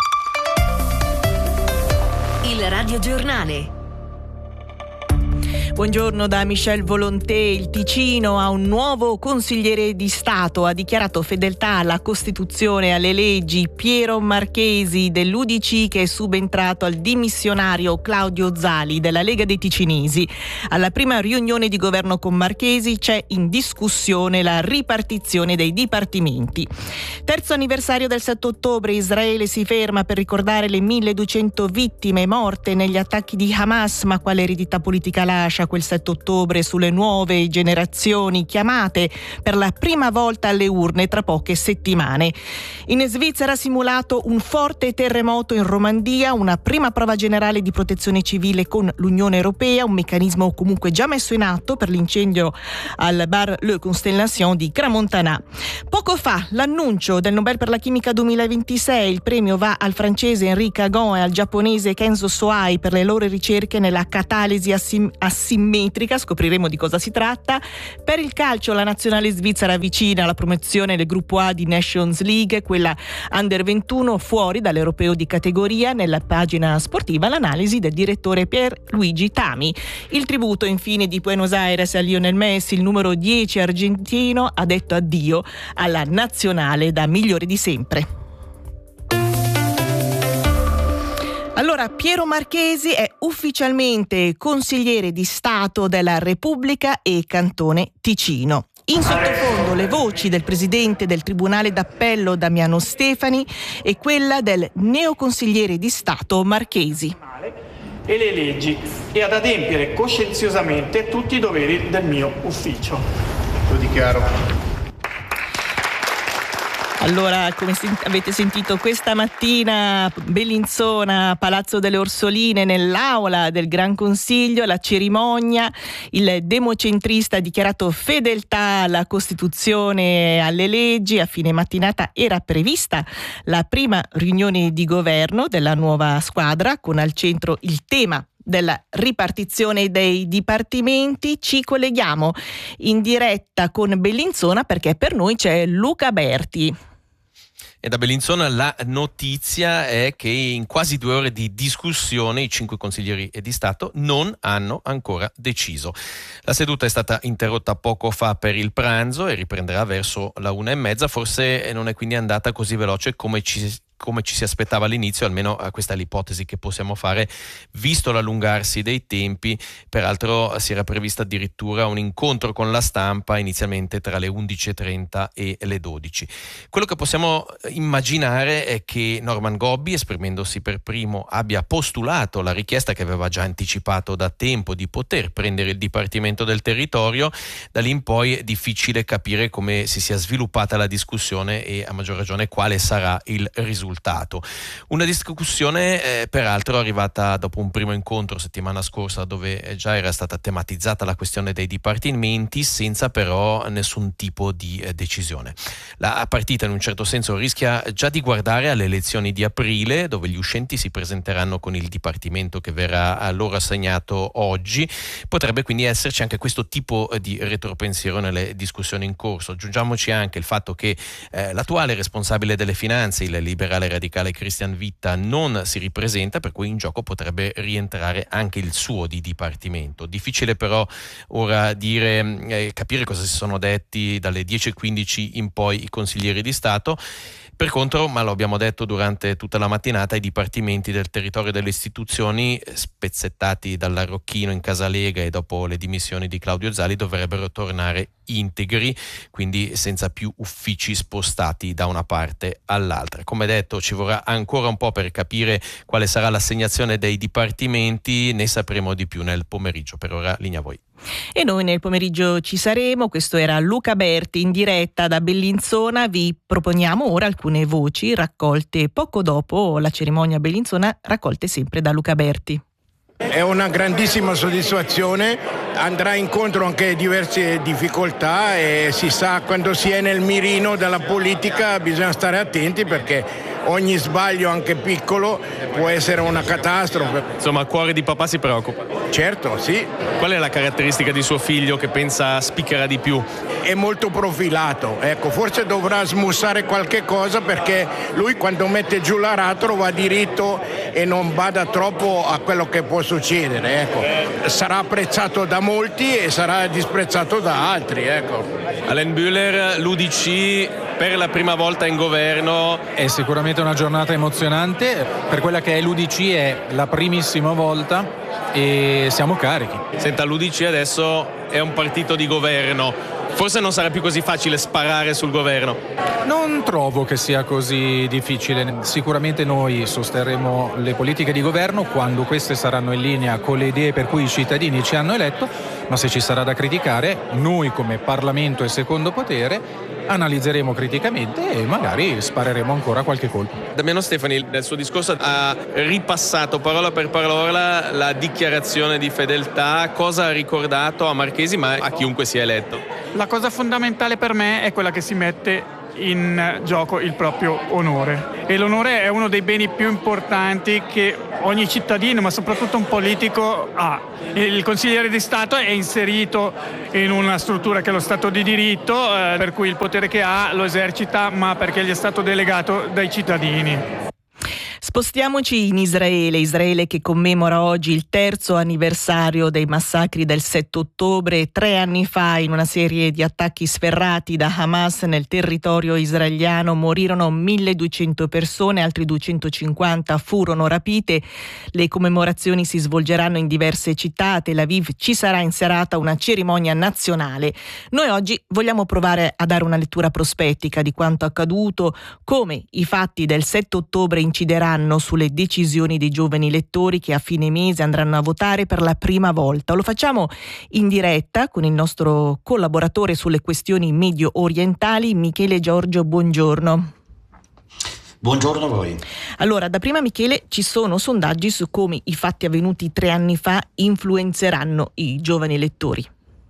Il radiogiornale. Buongiorno da Michel Volonté. Il Ticino ha un nuovo consigliere di Stato. Ha dichiarato fedeltà alla Costituzione e alle leggi. Piero Marchesi dell'U D C, che è subentrato al dimissionario Claudio Zali della Lega dei Ticinesi. Alla prima riunione di governo con Marchesi c'è in discussione la ripartizione dei dipartimenti. Terzo anniversario del sette ottobre. Israele si ferma per ricordare le milleduecento vittime morte negli attacchi di Hamas, ma quale eredità politica lascia quel sette ottobre sulle nuove generazioni chiamate per la prima volta alle urne tra poche settimane. In Svizzera ha simulato un forte terremoto in Romandia, una prima prova generale di protezione civile con l'Unione Europea, un meccanismo comunque già messo in atto per l'incendio al bar Le Constellation di Crans-Montana. Poco fa l'annuncio del Nobel per la chimica duemilaventisei, il premio va al francese Henri Cagon e al giapponese Kenzo Soai per le loro ricerche nella catalisi assim- asimmetrica, scopriremo di cosa si tratta. Per il calcio la nazionale svizzera vicina alla promozione del gruppo A di Nations League, quella under ventuno fuori dall'europeo di categoria. Nella pagina sportiva l'analisi del direttore Pierluigi Tami. Il tributo infine di Buenos Aires a Lionel Messi, il numero dieci argentino, ha detto addio alla nazionale da migliore di sempre. Allora, Piero Marchesi è ufficialmente consigliere di Stato della Repubblica e Cantone Ticino. In sottofondo le voci del presidente del Tribunale d'Appello Damiano Stefani e quella del neoconsigliere di Stato Marchesi. E le leggi e ad adempiere coscienziosamente tutti i doveri del mio ufficio. Lo dichiaro. Allora, come avete sentito questa mattina, Bellinzona, Palazzo delle Orsoline, nell'aula del Gran Consiglio, la cerimonia, il democentrista ha dichiarato fedeltà alla Costituzione e alle leggi. A fine mattinata era prevista la prima riunione di governo della nuova squadra, con al centro il tema della ripartizione dei dipartimenti. Ci colleghiamo in diretta con Bellinzona perché per noi c'è Luca Berti. E da Bellinzona la notizia è che in quasi due ore di discussione i cinque consiglieri di Stato non hanno ancora deciso. La seduta è stata interrotta poco fa per il pranzo e riprenderà verso la una e mezza. Forse non è quindi andata così veloce come ci come ci si aspettava all'inizio, almeno questa è l'ipotesi che possiamo fare visto l'allungarsi dei tempi. Peraltro si era prevista addirittura un incontro con la stampa inizialmente tra le undici e trenta e le dodici. Quello che possiamo immaginare è che Norman Gobbi, esprimendosi per primo, abbia postulato la richiesta che aveva già anticipato da tempo di poter prendere il Dipartimento del Territorio. Da lì in poi è difficile capire come si sia sviluppata la discussione e a maggior ragione quale sarà il risultato. Una discussione eh, peraltro arrivata dopo un primo incontro settimana scorsa dove già era stata tematizzata la questione dei dipartimenti senza però nessun tipo di eh, decisione. La partita in un certo senso rischia già di guardare alle elezioni di aprile, dove gli uscenti si presenteranno con il dipartimento che verrà loro assegnato oggi. Potrebbe quindi esserci anche questo tipo di retropensiero nelle discussioni in corso. Aggiungiamoci anche il fatto che eh, l'attuale responsabile delle finanze, il liberale radicale Christian Witta, non si ripresenta, per cui in gioco potrebbe rientrare anche il suo di dipartimento. Difficile però ora dire, eh, capire cosa si sono detti dalle dieci e quindici in poi i consiglieri di Stato. Per contro, ma lo abbiamo detto durante tutta la mattinata, i dipartimenti del territorio delle istituzioni spezzettati dall'Arrocchino in Casalega e dopo le dimissioni di Claudio Zali dovrebbero tornare integri, quindi senza più uffici spostati da una parte all'altra. Come detto, ci vorrà ancora un po' per capire quale sarà l'assegnazione dei dipartimenti, ne sapremo di più nel pomeriggio. Per ora linea a voi. E noi nel pomeriggio ci saremo. Questo era Luca Berti in diretta da Bellinzona. Vi proponiamo ora alcune voci raccolte poco dopo la cerimonia a Bellinzona, raccolte sempre da Luca Berti. È una grandissima soddisfazione, andrà incontro anche a diverse difficoltà e si sa, quando si è nel mirino della politica bisogna stare attenti perché ogni sbaglio anche piccolo può essere una catastrofe. Insomma, il cuore di papà si preoccupa. Certo, sì. Qual è la caratteristica di suo figlio che pensa spiccherà di più? È molto profilato, ecco, forse dovrà smussare qualche cosa, perché lui quando mette giù l'aratro va diritto e non bada troppo a quello che può succedere, ecco. Sarà apprezzato da molti e sarà disprezzato da altri, ecco. Alain Bühler, l'U D C per la prima volta in governo. È sicuramente una giornata emozionante, per quella che è l'U D C è la primissima volta e siamo carichi. Senta, l'U D C adesso è un partito di governo, forse non sarà più così facile sparare sul governo. Non trovo che sia così difficile, sicuramente noi sosterremo le politiche di governo quando queste saranno in linea con le idee per cui i cittadini ci hanno eletto, ma se ci sarà da criticare, noi come Parlamento e secondo potere analizzeremo criticamente e magari spareremo ancora qualche colpo. Damiano Stefani nel suo discorso ha ripassato parola per parola la dichiarazione di fedeltà, cosa ha ricordato a Marchesi ma a chiunque sia eletto. La cosa fondamentale per me è quella che si mette in gioco il proprio onore, e l'onore è uno dei beni più importanti che ogni cittadino, ma soprattutto un politico, ha. Il consigliere di Stato è inserito in una struttura che è lo Stato di diritto, eh, per cui il potere che ha lo esercita, ma perché gli è stato delegato dai cittadini. Spostiamoci in Israele, Israele che commemora oggi il terzo anniversario dei massacri del sette ottobre. Tre anni fa, in una serie di attacchi sferrati da Hamas nel territorio israeliano, morirono milleduecento persone, altri duecentocinquanta furono rapite. Le commemorazioni si svolgeranno in diverse città. A Tel Aviv ci sarà in serata una cerimonia nazionale. Noi oggi vogliamo provare a dare una lettura prospettica di quanto accaduto, come i fatti del sette ottobre incideranno sulle decisioni dei giovani elettori che a fine mese andranno a votare per la prima volta. Lo facciamo in diretta con il nostro collaboratore sulle questioni medio orientali, Michele Giorgio. Buongiorno. Buongiorno a voi. Allora, da prima Michele, ci sono sondaggi su come i fatti avvenuti tre anni fa influenzeranno i giovani elettori?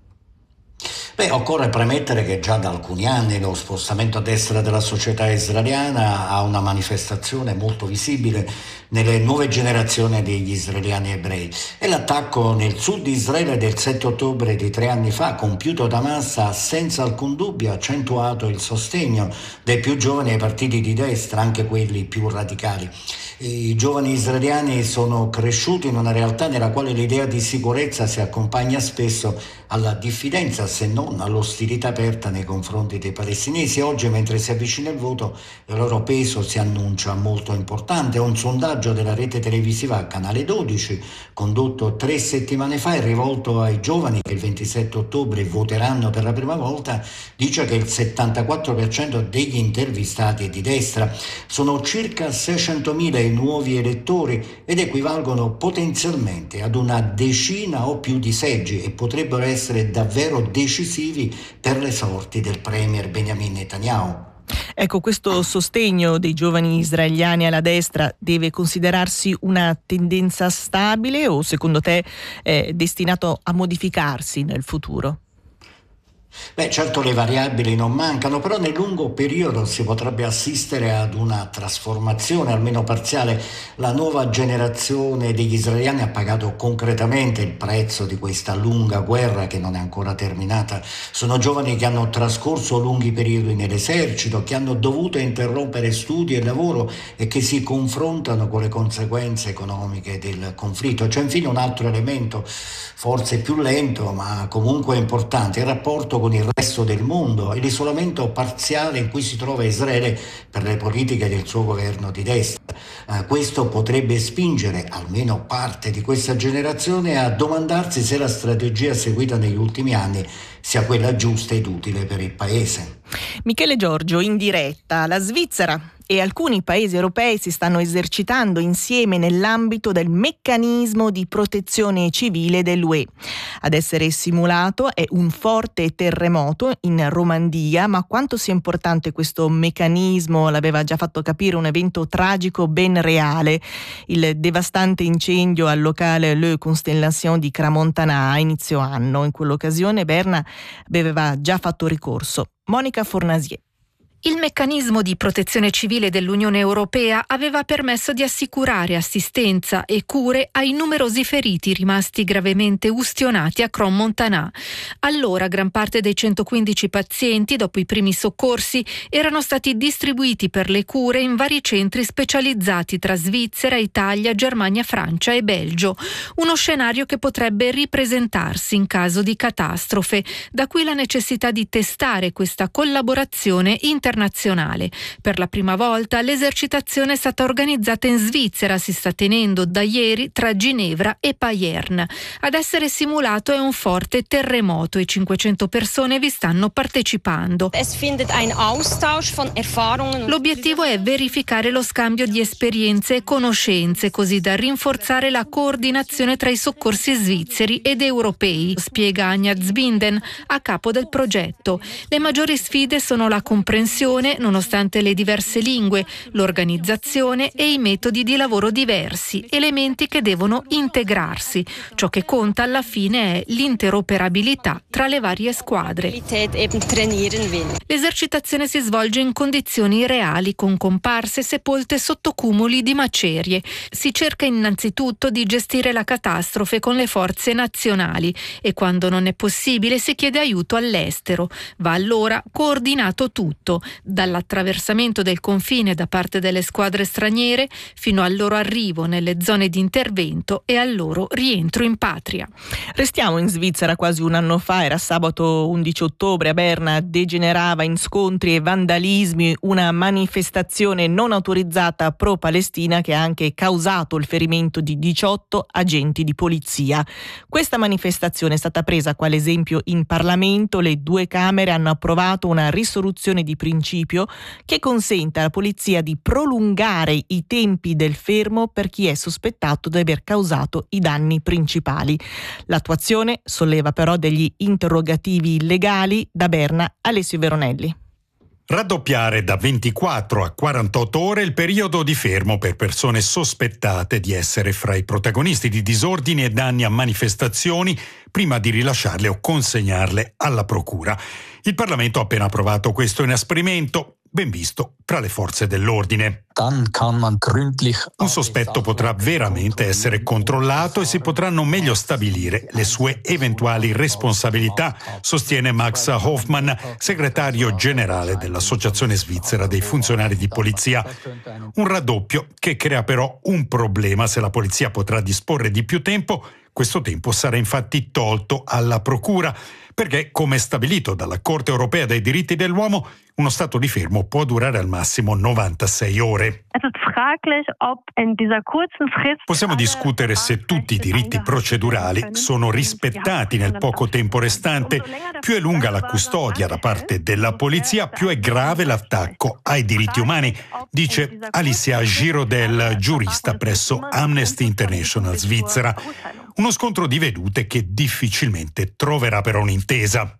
Beh, occorre premettere che già da alcuni anni lo spostamento a destra della società israeliana ha una manifestazione molto visibile nelle nuove generazioni degli israeliani ebrei, e l'attacco nel sud di Israele del sette ottobre di tre anni fa, compiuto da Hamas, ha senza alcun dubbio accentuato il sostegno dei più giovani ai partiti di destra, anche quelli più radicali. I giovani israeliani sono cresciuti in una realtà nella quale l'idea di sicurezza si accompagna spesso alla diffidenza, se non all'ostilità aperta nei confronti dei palestinesi. Oggi, mentre si avvicina il voto, il loro peso si annuncia molto importante. Un sondaggio della rete televisiva Canale dodici, condotto tre settimane fa e rivolto ai giovani che il ventisette ottobre voteranno per la prima volta, dice che il settantaquattro per cento degli intervistati è di destra. Sono circa seicentomila i nuovi elettori ed equivalgono potenzialmente ad una decina o più di seggi e potrebbero essere davvero decisivi per le sorti del premier Benjamin Netanyahu. Ecco, questo sostegno dei giovani israeliani alla destra deve considerarsi una tendenza stabile o secondo te è destinato a modificarsi nel futuro? Beh, certo le variabili non mancano, però nel lungo periodo si potrebbe assistere ad una trasformazione, almeno parziale. La nuova generazione degli israeliani ha pagato concretamente il prezzo di questa lunga guerra che non è ancora terminata. Sono giovani che hanno trascorso lunghi periodi nell'esercito, che hanno dovuto interrompere studi e lavoro e che si confrontano con le conseguenze economiche del conflitto. C'è infine un altro elemento, forse più lento, ma comunque importante, il rapporto con il resto del mondo e l'isolamento parziale in cui si trova Israele per le politiche del suo governo di destra. Eh, questo potrebbe spingere almeno parte di questa generazione a domandarsi se la strategia seguita negli ultimi anni sia quella giusta ed utile per il paese. Michele Giorgio, in diretta. La Svizzera e alcuni paesi europei si stanno esercitando insieme nell'ambito del meccanismo di protezione civile dell'U E. Ad essere simulato è un forte terremoto in Romandia, ma quanto sia importante questo meccanismo l'aveva già fatto capire un evento tragico ben reale, il devastante incendio al locale Le Constellation di Crans-Montana a inizio anno. In quell'occasione Berna aveva già fatto ricorso. Monica Fornasier. Il meccanismo di protezione civile dell'Unione Europea aveva permesso di assicurare assistenza e cure ai numerosi feriti rimasti gravemente ustionati a Crans-Montana. Allora gran parte dei centoquindici pazienti, dopo i primi soccorsi, erano stati distribuiti per le cure in vari centri specializzati tra Svizzera, Italia, Germania, Francia e Belgio. Uno scenario che potrebbe ripresentarsi in caso di catastrofe, da qui la necessità di testare questa collaborazione internazionale. Internazionale. Per la prima volta l'esercitazione è stata organizzata in Svizzera, si sta tenendo da ieri tra Ginevra e Payerne. Ad essere simulato è un forte terremoto e cinquecento persone vi stanno partecipando. L'obiettivo è verificare lo scambio di esperienze e conoscenze, così da rinforzare la coordinazione tra i soccorsi svizzeri ed europei, spiega Anja Zbinden, a capo del progetto. Le maggiori sfide sono la comprensione nonostante le diverse lingue, l'organizzazione e i metodi di lavoro diversi, elementi che devono integrarsi. Ciò che conta alla fine è l'interoperabilità tra le varie squadre. L'esercitazione si svolge in condizioni reali, con comparse sepolte sotto cumuli di macerie. Si cerca innanzitutto di gestire la catastrofe con le forze nazionali e quando non è possibile si chiede aiuto all'estero. Va allora coordinato tutto, dall'attraversamento del confine da parte delle squadre straniere fino al loro arrivo nelle zone di intervento e al loro rientro in patria. Restiamo in Svizzera. Quasi un anno fa, era sabato undici ottobre, a Berna degenerava in scontri e vandalismi una manifestazione non autorizzata pro-Palestina che ha anche causato il ferimento di diciotto agenti di polizia. Questa manifestazione è stata presa quale esempio in Parlamento. Le due Camere hanno approvato una risoluzione di principio che consente alla polizia di prolungare i tempi del fermo per chi è sospettato di aver causato i danni principali. L'attuazione solleva però degli interrogativi legali. Da Berna, Alessio Veronelli. Raddoppiare da ventiquattro a quarantotto ore il periodo di fermo per persone sospettate di essere fra i protagonisti di disordini e danni a manifestazioni prima di rilasciarle o consegnarle alla procura. Il Parlamento ha appena approvato questo inasprimento, ben visto tra le forze dell'ordine. Un sospetto potrà veramente essere controllato e si potranno meglio stabilire le sue eventuali responsabilità, sostiene Max Hoffmann, segretario generale dell'Associazione Svizzera dei Funzionari di Polizia. Un raddoppio che crea però un problema. Se la polizia potrà disporre di più tempo, questo tempo sarà infatti tolto alla procura, perché, come stabilito dalla Corte Europea dei Diritti dell'Uomo, uno stato di fermo può durare al massimo novantasei ore. Possiamo discutere se tutti i diritti procedurali sono rispettati nel poco tempo restante. Più è lunga la custodia da parte della polizia, più è grave l'attacco ai diritti umani, dice Alicia Girodel, giurista presso Amnesty International Svizzera. Uno scontro di vedute che difficilmente troverà però un'intesa.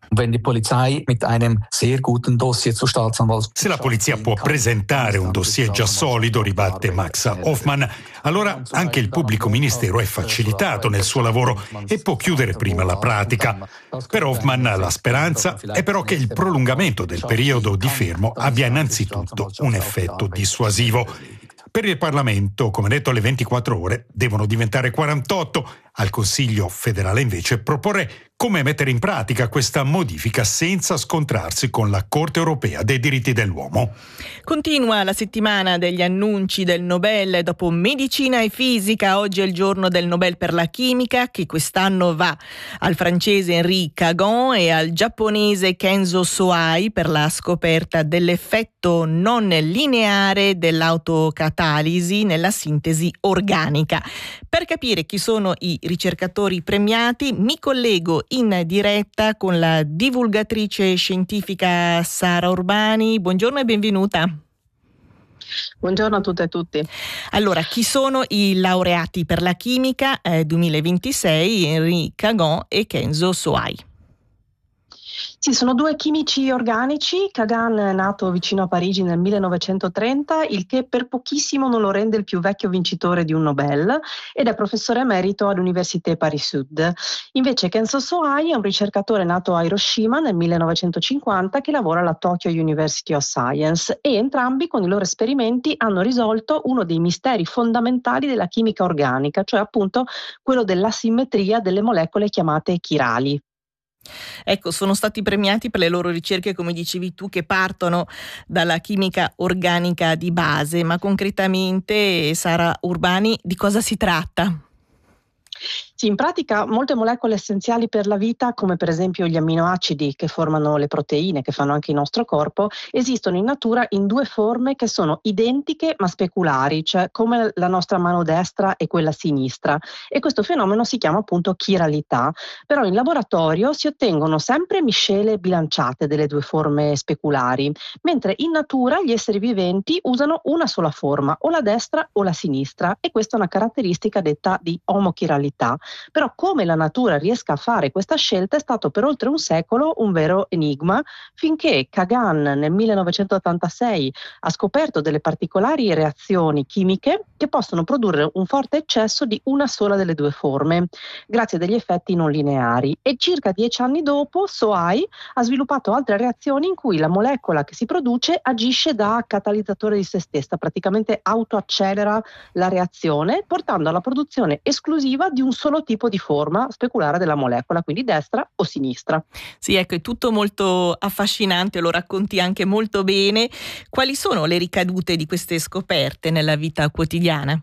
Se la polizia può presentare un dossier già solido, ribatte Max Hoffmann, allora anche il pubblico ministero è facilitato nel suo lavoro e può chiudere prima la pratica. Per Hoffmann la speranza è però che il prolungamento del periodo di fermo abbia innanzitutto un effetto dissuasivo. Per il Parlamento, come detto, le ventiquattro ore devono diventare quarantotto. Al Consiglio federale invece proporre come mettere in pratica questa modifica senza scontrarsi con la Corte Europea dei Diritti dell'Uomo. Continua la settimana degli annunci del Nobel. Dopo medicina e fisica, oggi è il giorno del Nobel per la chimica, che quest'anno va al francese Henri Cagon e al giapponese Kenzo Soai per la scoperta dell'effetto non lineare dell'autocatalisi nella sintesi organica. Per capire chi sono i ricercatori premiati, mi collego in diretta con la divulgatrice scientifica Sara Urbani. Buongiorno e benvenuta. Buongiorno a tutte e a tutti. Allora, chi sono i laureati per la chimica eh, duemilaventisei, Henri Cagon e Kenzo Soai? Sì, sono due chimici organici. Kagan è nato vicino a Parigi nel millenovecentotrenta, il che per pochissimo non lo rende il più vecchio vincitore di un Nobel, ed è professore emerito all'Université Paris-Sud. Invece Kenzo Sohai è un ricercatore nato a Hiroshima nel millenovecentocinquanta che lavora alla Tokyo University of Science, e entrambi con i loro esperimenti hanno risolto uno dei misteri fondamentali della chimica organica, cioè appunto quello dell'asimmetria delle molecole chiamate chirali. Ecco, sono stati premiati per le loro ricerche, come dicevi tu, che partono dalla chimica organica di base, ma concretamente, Sara Urbani, di cosa si tratta? Sì, in pratica molte molecole essenziali per la vita, come per esempio gli amminoacidi che formano le proteine che fanno anche il nostro corpo, esistono in natura in due forme che sono identiche ma speculari, cioè come la nostra mano destra e quella sinistra, e questo fenomeno si chiama appunto chiralità. Però in laboratorio si ottengono sempre miscele bilanciate delle due forme speculari, mentre in natura gli esseri viventi usano una sola forma, o la destra o la sinistra, e questa è una caratteristica detta di omochiralità. Però come la natura riesca a fare questa scelta è stato per oltre un secolo un vero enigma, finché Kagan nel millenovecentottantasei ha scoperto delle particolari reazioni chimiche che possono produrre un forte eccesso di una sola delle due forme, grazie a degli effetti non lineari. E circa dieci anni dopo Sohai ha sviluppato altre reazioni in cui la molecola che si produce agisce da catalizzatore di se stessa, praticamente autoaccelera la reazione, portando alla produzione esclusiva di un solo tipo di forma speculare della molecola, quindi destra o sinistra. Sì, ecco, è tutto molto affascinante, lo racconti anche molto bene. Quali sono le ricadute di queste scoperte nella vita quotidiana?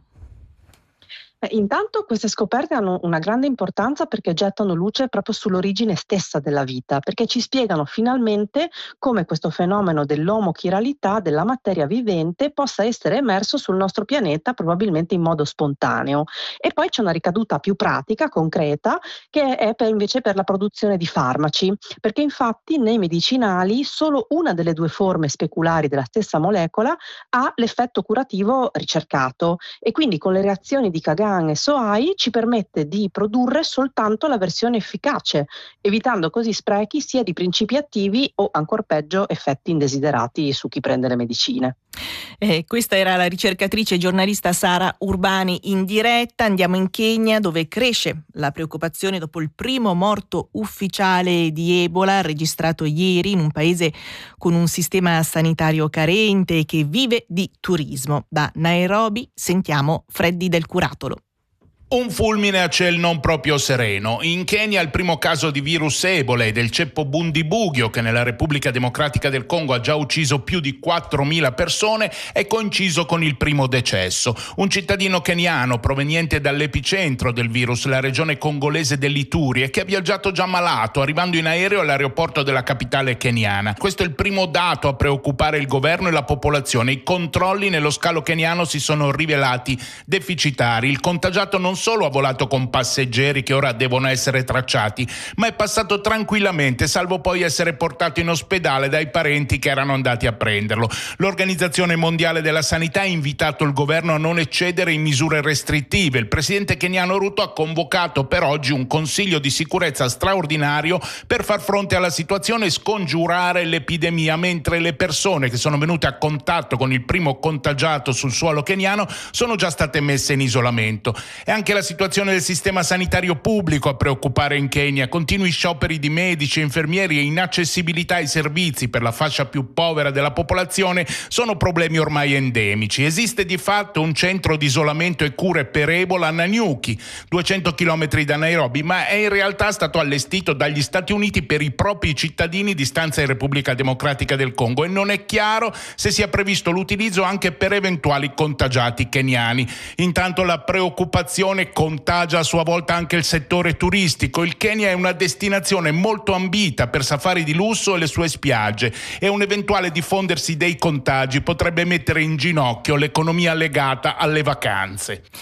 Eh, intanto queste scoperte hanno una grande importanza perché gettano luce proprio sull'origine stessa della vita, perché ci spiegano finalmente come questo fenomeno dell'omochiralità della materia vivente possa essere emerso sul nostro pianeta probabilmente in modo spontaneo. E poi c'è una ricaduta più pratica, concreta, che è per, invece per la produzione di farmaci, perché infatti nei medicinali solo una delle due forme speculari della stessa molecola ha l'effetto curativo ricercato, e quindi con le reazioni di Kagan e Sohai ci permette di produrre soltanto la versione efficace, evitando così sprechi sia di principi attivi o, ancor peggio, effetti indesiderati su chi prende le medicine. Eh, questa era la ricercatrice e giornalista Sara Urbani in diretta. Andiamo in Kenya, dove cresce la preoccupazione dopo il primo morto ufficiale di Ebola registrato ieri in un paese con un sistema sanitario carente e che vive di turismo. Da Nairobi sentiamo Freddy Del Curatolo. Un fulmine a ciel non proprio sereno. In Kenya il primo caso di virus Ebola e del ceppo Bundibugyo, che nella Repubblica Democratica del Congo ha già ucciso più di quattromila persone, è coinciso con il primo decesso. Un cittadino keniano proveniente dall'epicentro del virus, la regione congolese dell'Ituri, e che ha viaggiato già malato, arrivando in aereo all'aeroporto della capitale keniana. Questo è il primo dato a preoccupare il governo e la popolazione. I controlli nello scalo keniano si sono rivelati deficitari. Il contagiato non solo ha volato con passeggeri che ora devono essere tracciati, ma è passato tranquillamente, salvo poi essere portato in ospedale dai parenti che erano andati a prenderlo. L'Organizzazione Mondiale della Sanità ha invitato il governo a non eccedere in misure restrittive. Il presidente keniano Ruto ha convocato per oggi un consiglio di sicurezza straordinario per far fronte alla situazione e scongiurare l'epidemia, mentre le persone che sono venute a contatto con il primo contagiato sul suolo keniano sono già state messe in isolamento. E anche la situazione del sistema sanitario pubblico a preoccupare in Kenya. Continui scioperi di medici e infermieri e inaccessibilità ai servizi per la fascia più povera della popolazione sono problemi ormai endemici. Esiste di fatto un centro di isolamento e cure per Ebola a Nanyuki, duecento chilometri da Nairobi, ma è in realtà stato allestito dagli Stati Uniti per i propri cittadini di stanza in Repubblica Democratica del Congo, e non è chiaro se sia previsto l'utilizzo anche per eventuali contagiati keniani. Intanto la preoccupazione contagia a sua volta anche il settore turistico. Il Kenya è una destinazione molto ambita per safari di lusso e le sue spiagge, e un eventuale diffondersi dei contagi potrebbe mettere in ginocchio l'economia legata alle vacanze.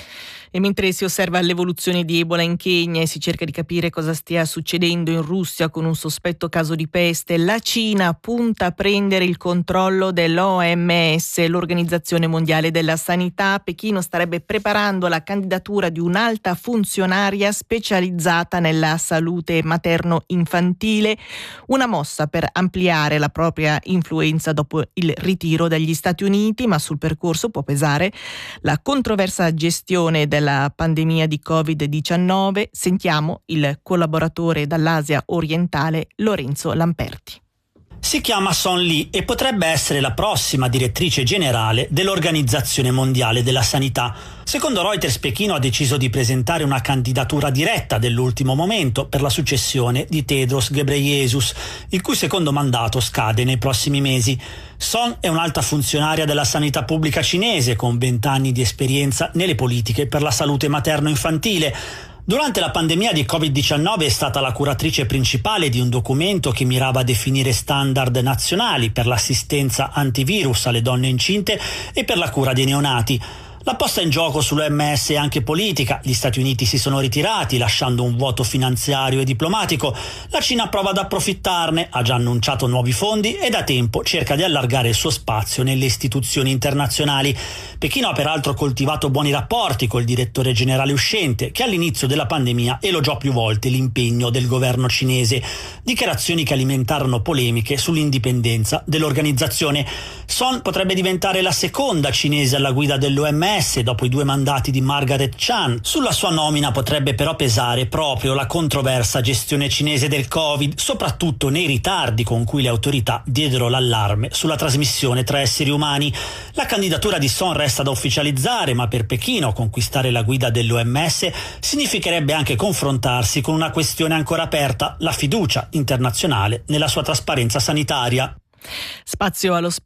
E mentre si osserva l'evoluzione di Ebola in Kenya e si cerca di capire cosa stia succedendo in Russia con un sospetto caso di peste, la Cina punta a prendere il controllo dell'O M S, l'Organizzazione Mondiale della Sanità. Pechino starebbe preparando la candidatura di un'alta funzionaria specializzata nella salute materno-infantile, una mossa per ampliare la propria influenza dopo il ritiro dagli Stati Uniti, ma sul percorso può pesare la controversa gestione della pandemia di covid diciannove. Sentiamo il collaboratore dall'Asia orientale Lorenzo Lamperti. Si chiama Son Lee e potrebbe essere la prossima direttrice generale dell'Organizzazione Mondiale della Sanità. Secondo Reuters, Pechino ha deciso di presentare una candidatura diretta dell'ultimo momento per la successione di Tedros Ghebreyesus, il cui secondo mandato scade nei prossimi mesi. Son è un'alta funzionaria della sanità pubblica cinese con vent'anni di esperienza nelle politiche per la salute materno-infantile. Durante la pandemia di covid diciannove è stata la curatrice principale di un documento che mirava a definire standard nazionali per l'assistenza antivirus alle donne incinte e per la cura dei neonati. La posta in gioco sull'O M S è anche politica. Gli Stati Uniti si sono ritirati lasciando un vuoto finanziario e diplomatico. La Cina prova ad approfittarne, ha già annunciato nuovi fondi e da tempo cerca di allargare il suo spazio nelle istituzioni internazionali. Pechino ha peraltro coltivato buoni rapporti col direttore generale uscente, che all'inizio della pandemia elogiò più volte l'impegno del governo cinese. Dichiarazioni che alimentarono polemiche sull'indipendenza dell'organizzazione. Son potrebbe diventare la seconda cinese alla guida dell'O M S dopo i due mandati di Margaret Chan. Sulla sua nomina potrebbe però pesare proprio la controversa gestione cinese del Covid, soprattutto nei ritardi con cui le autorità diedero l'allarme sulla trasmissione tra esseri umani. La candidatura di Son resta da ufficializzare, ma per Pechino conquistare la guida dell'O M S significherebbe anche confrontarsi con una questione ancora aperta, la fiducia internazionale nella sua trasparenza sanitaria. Spazio allo sport.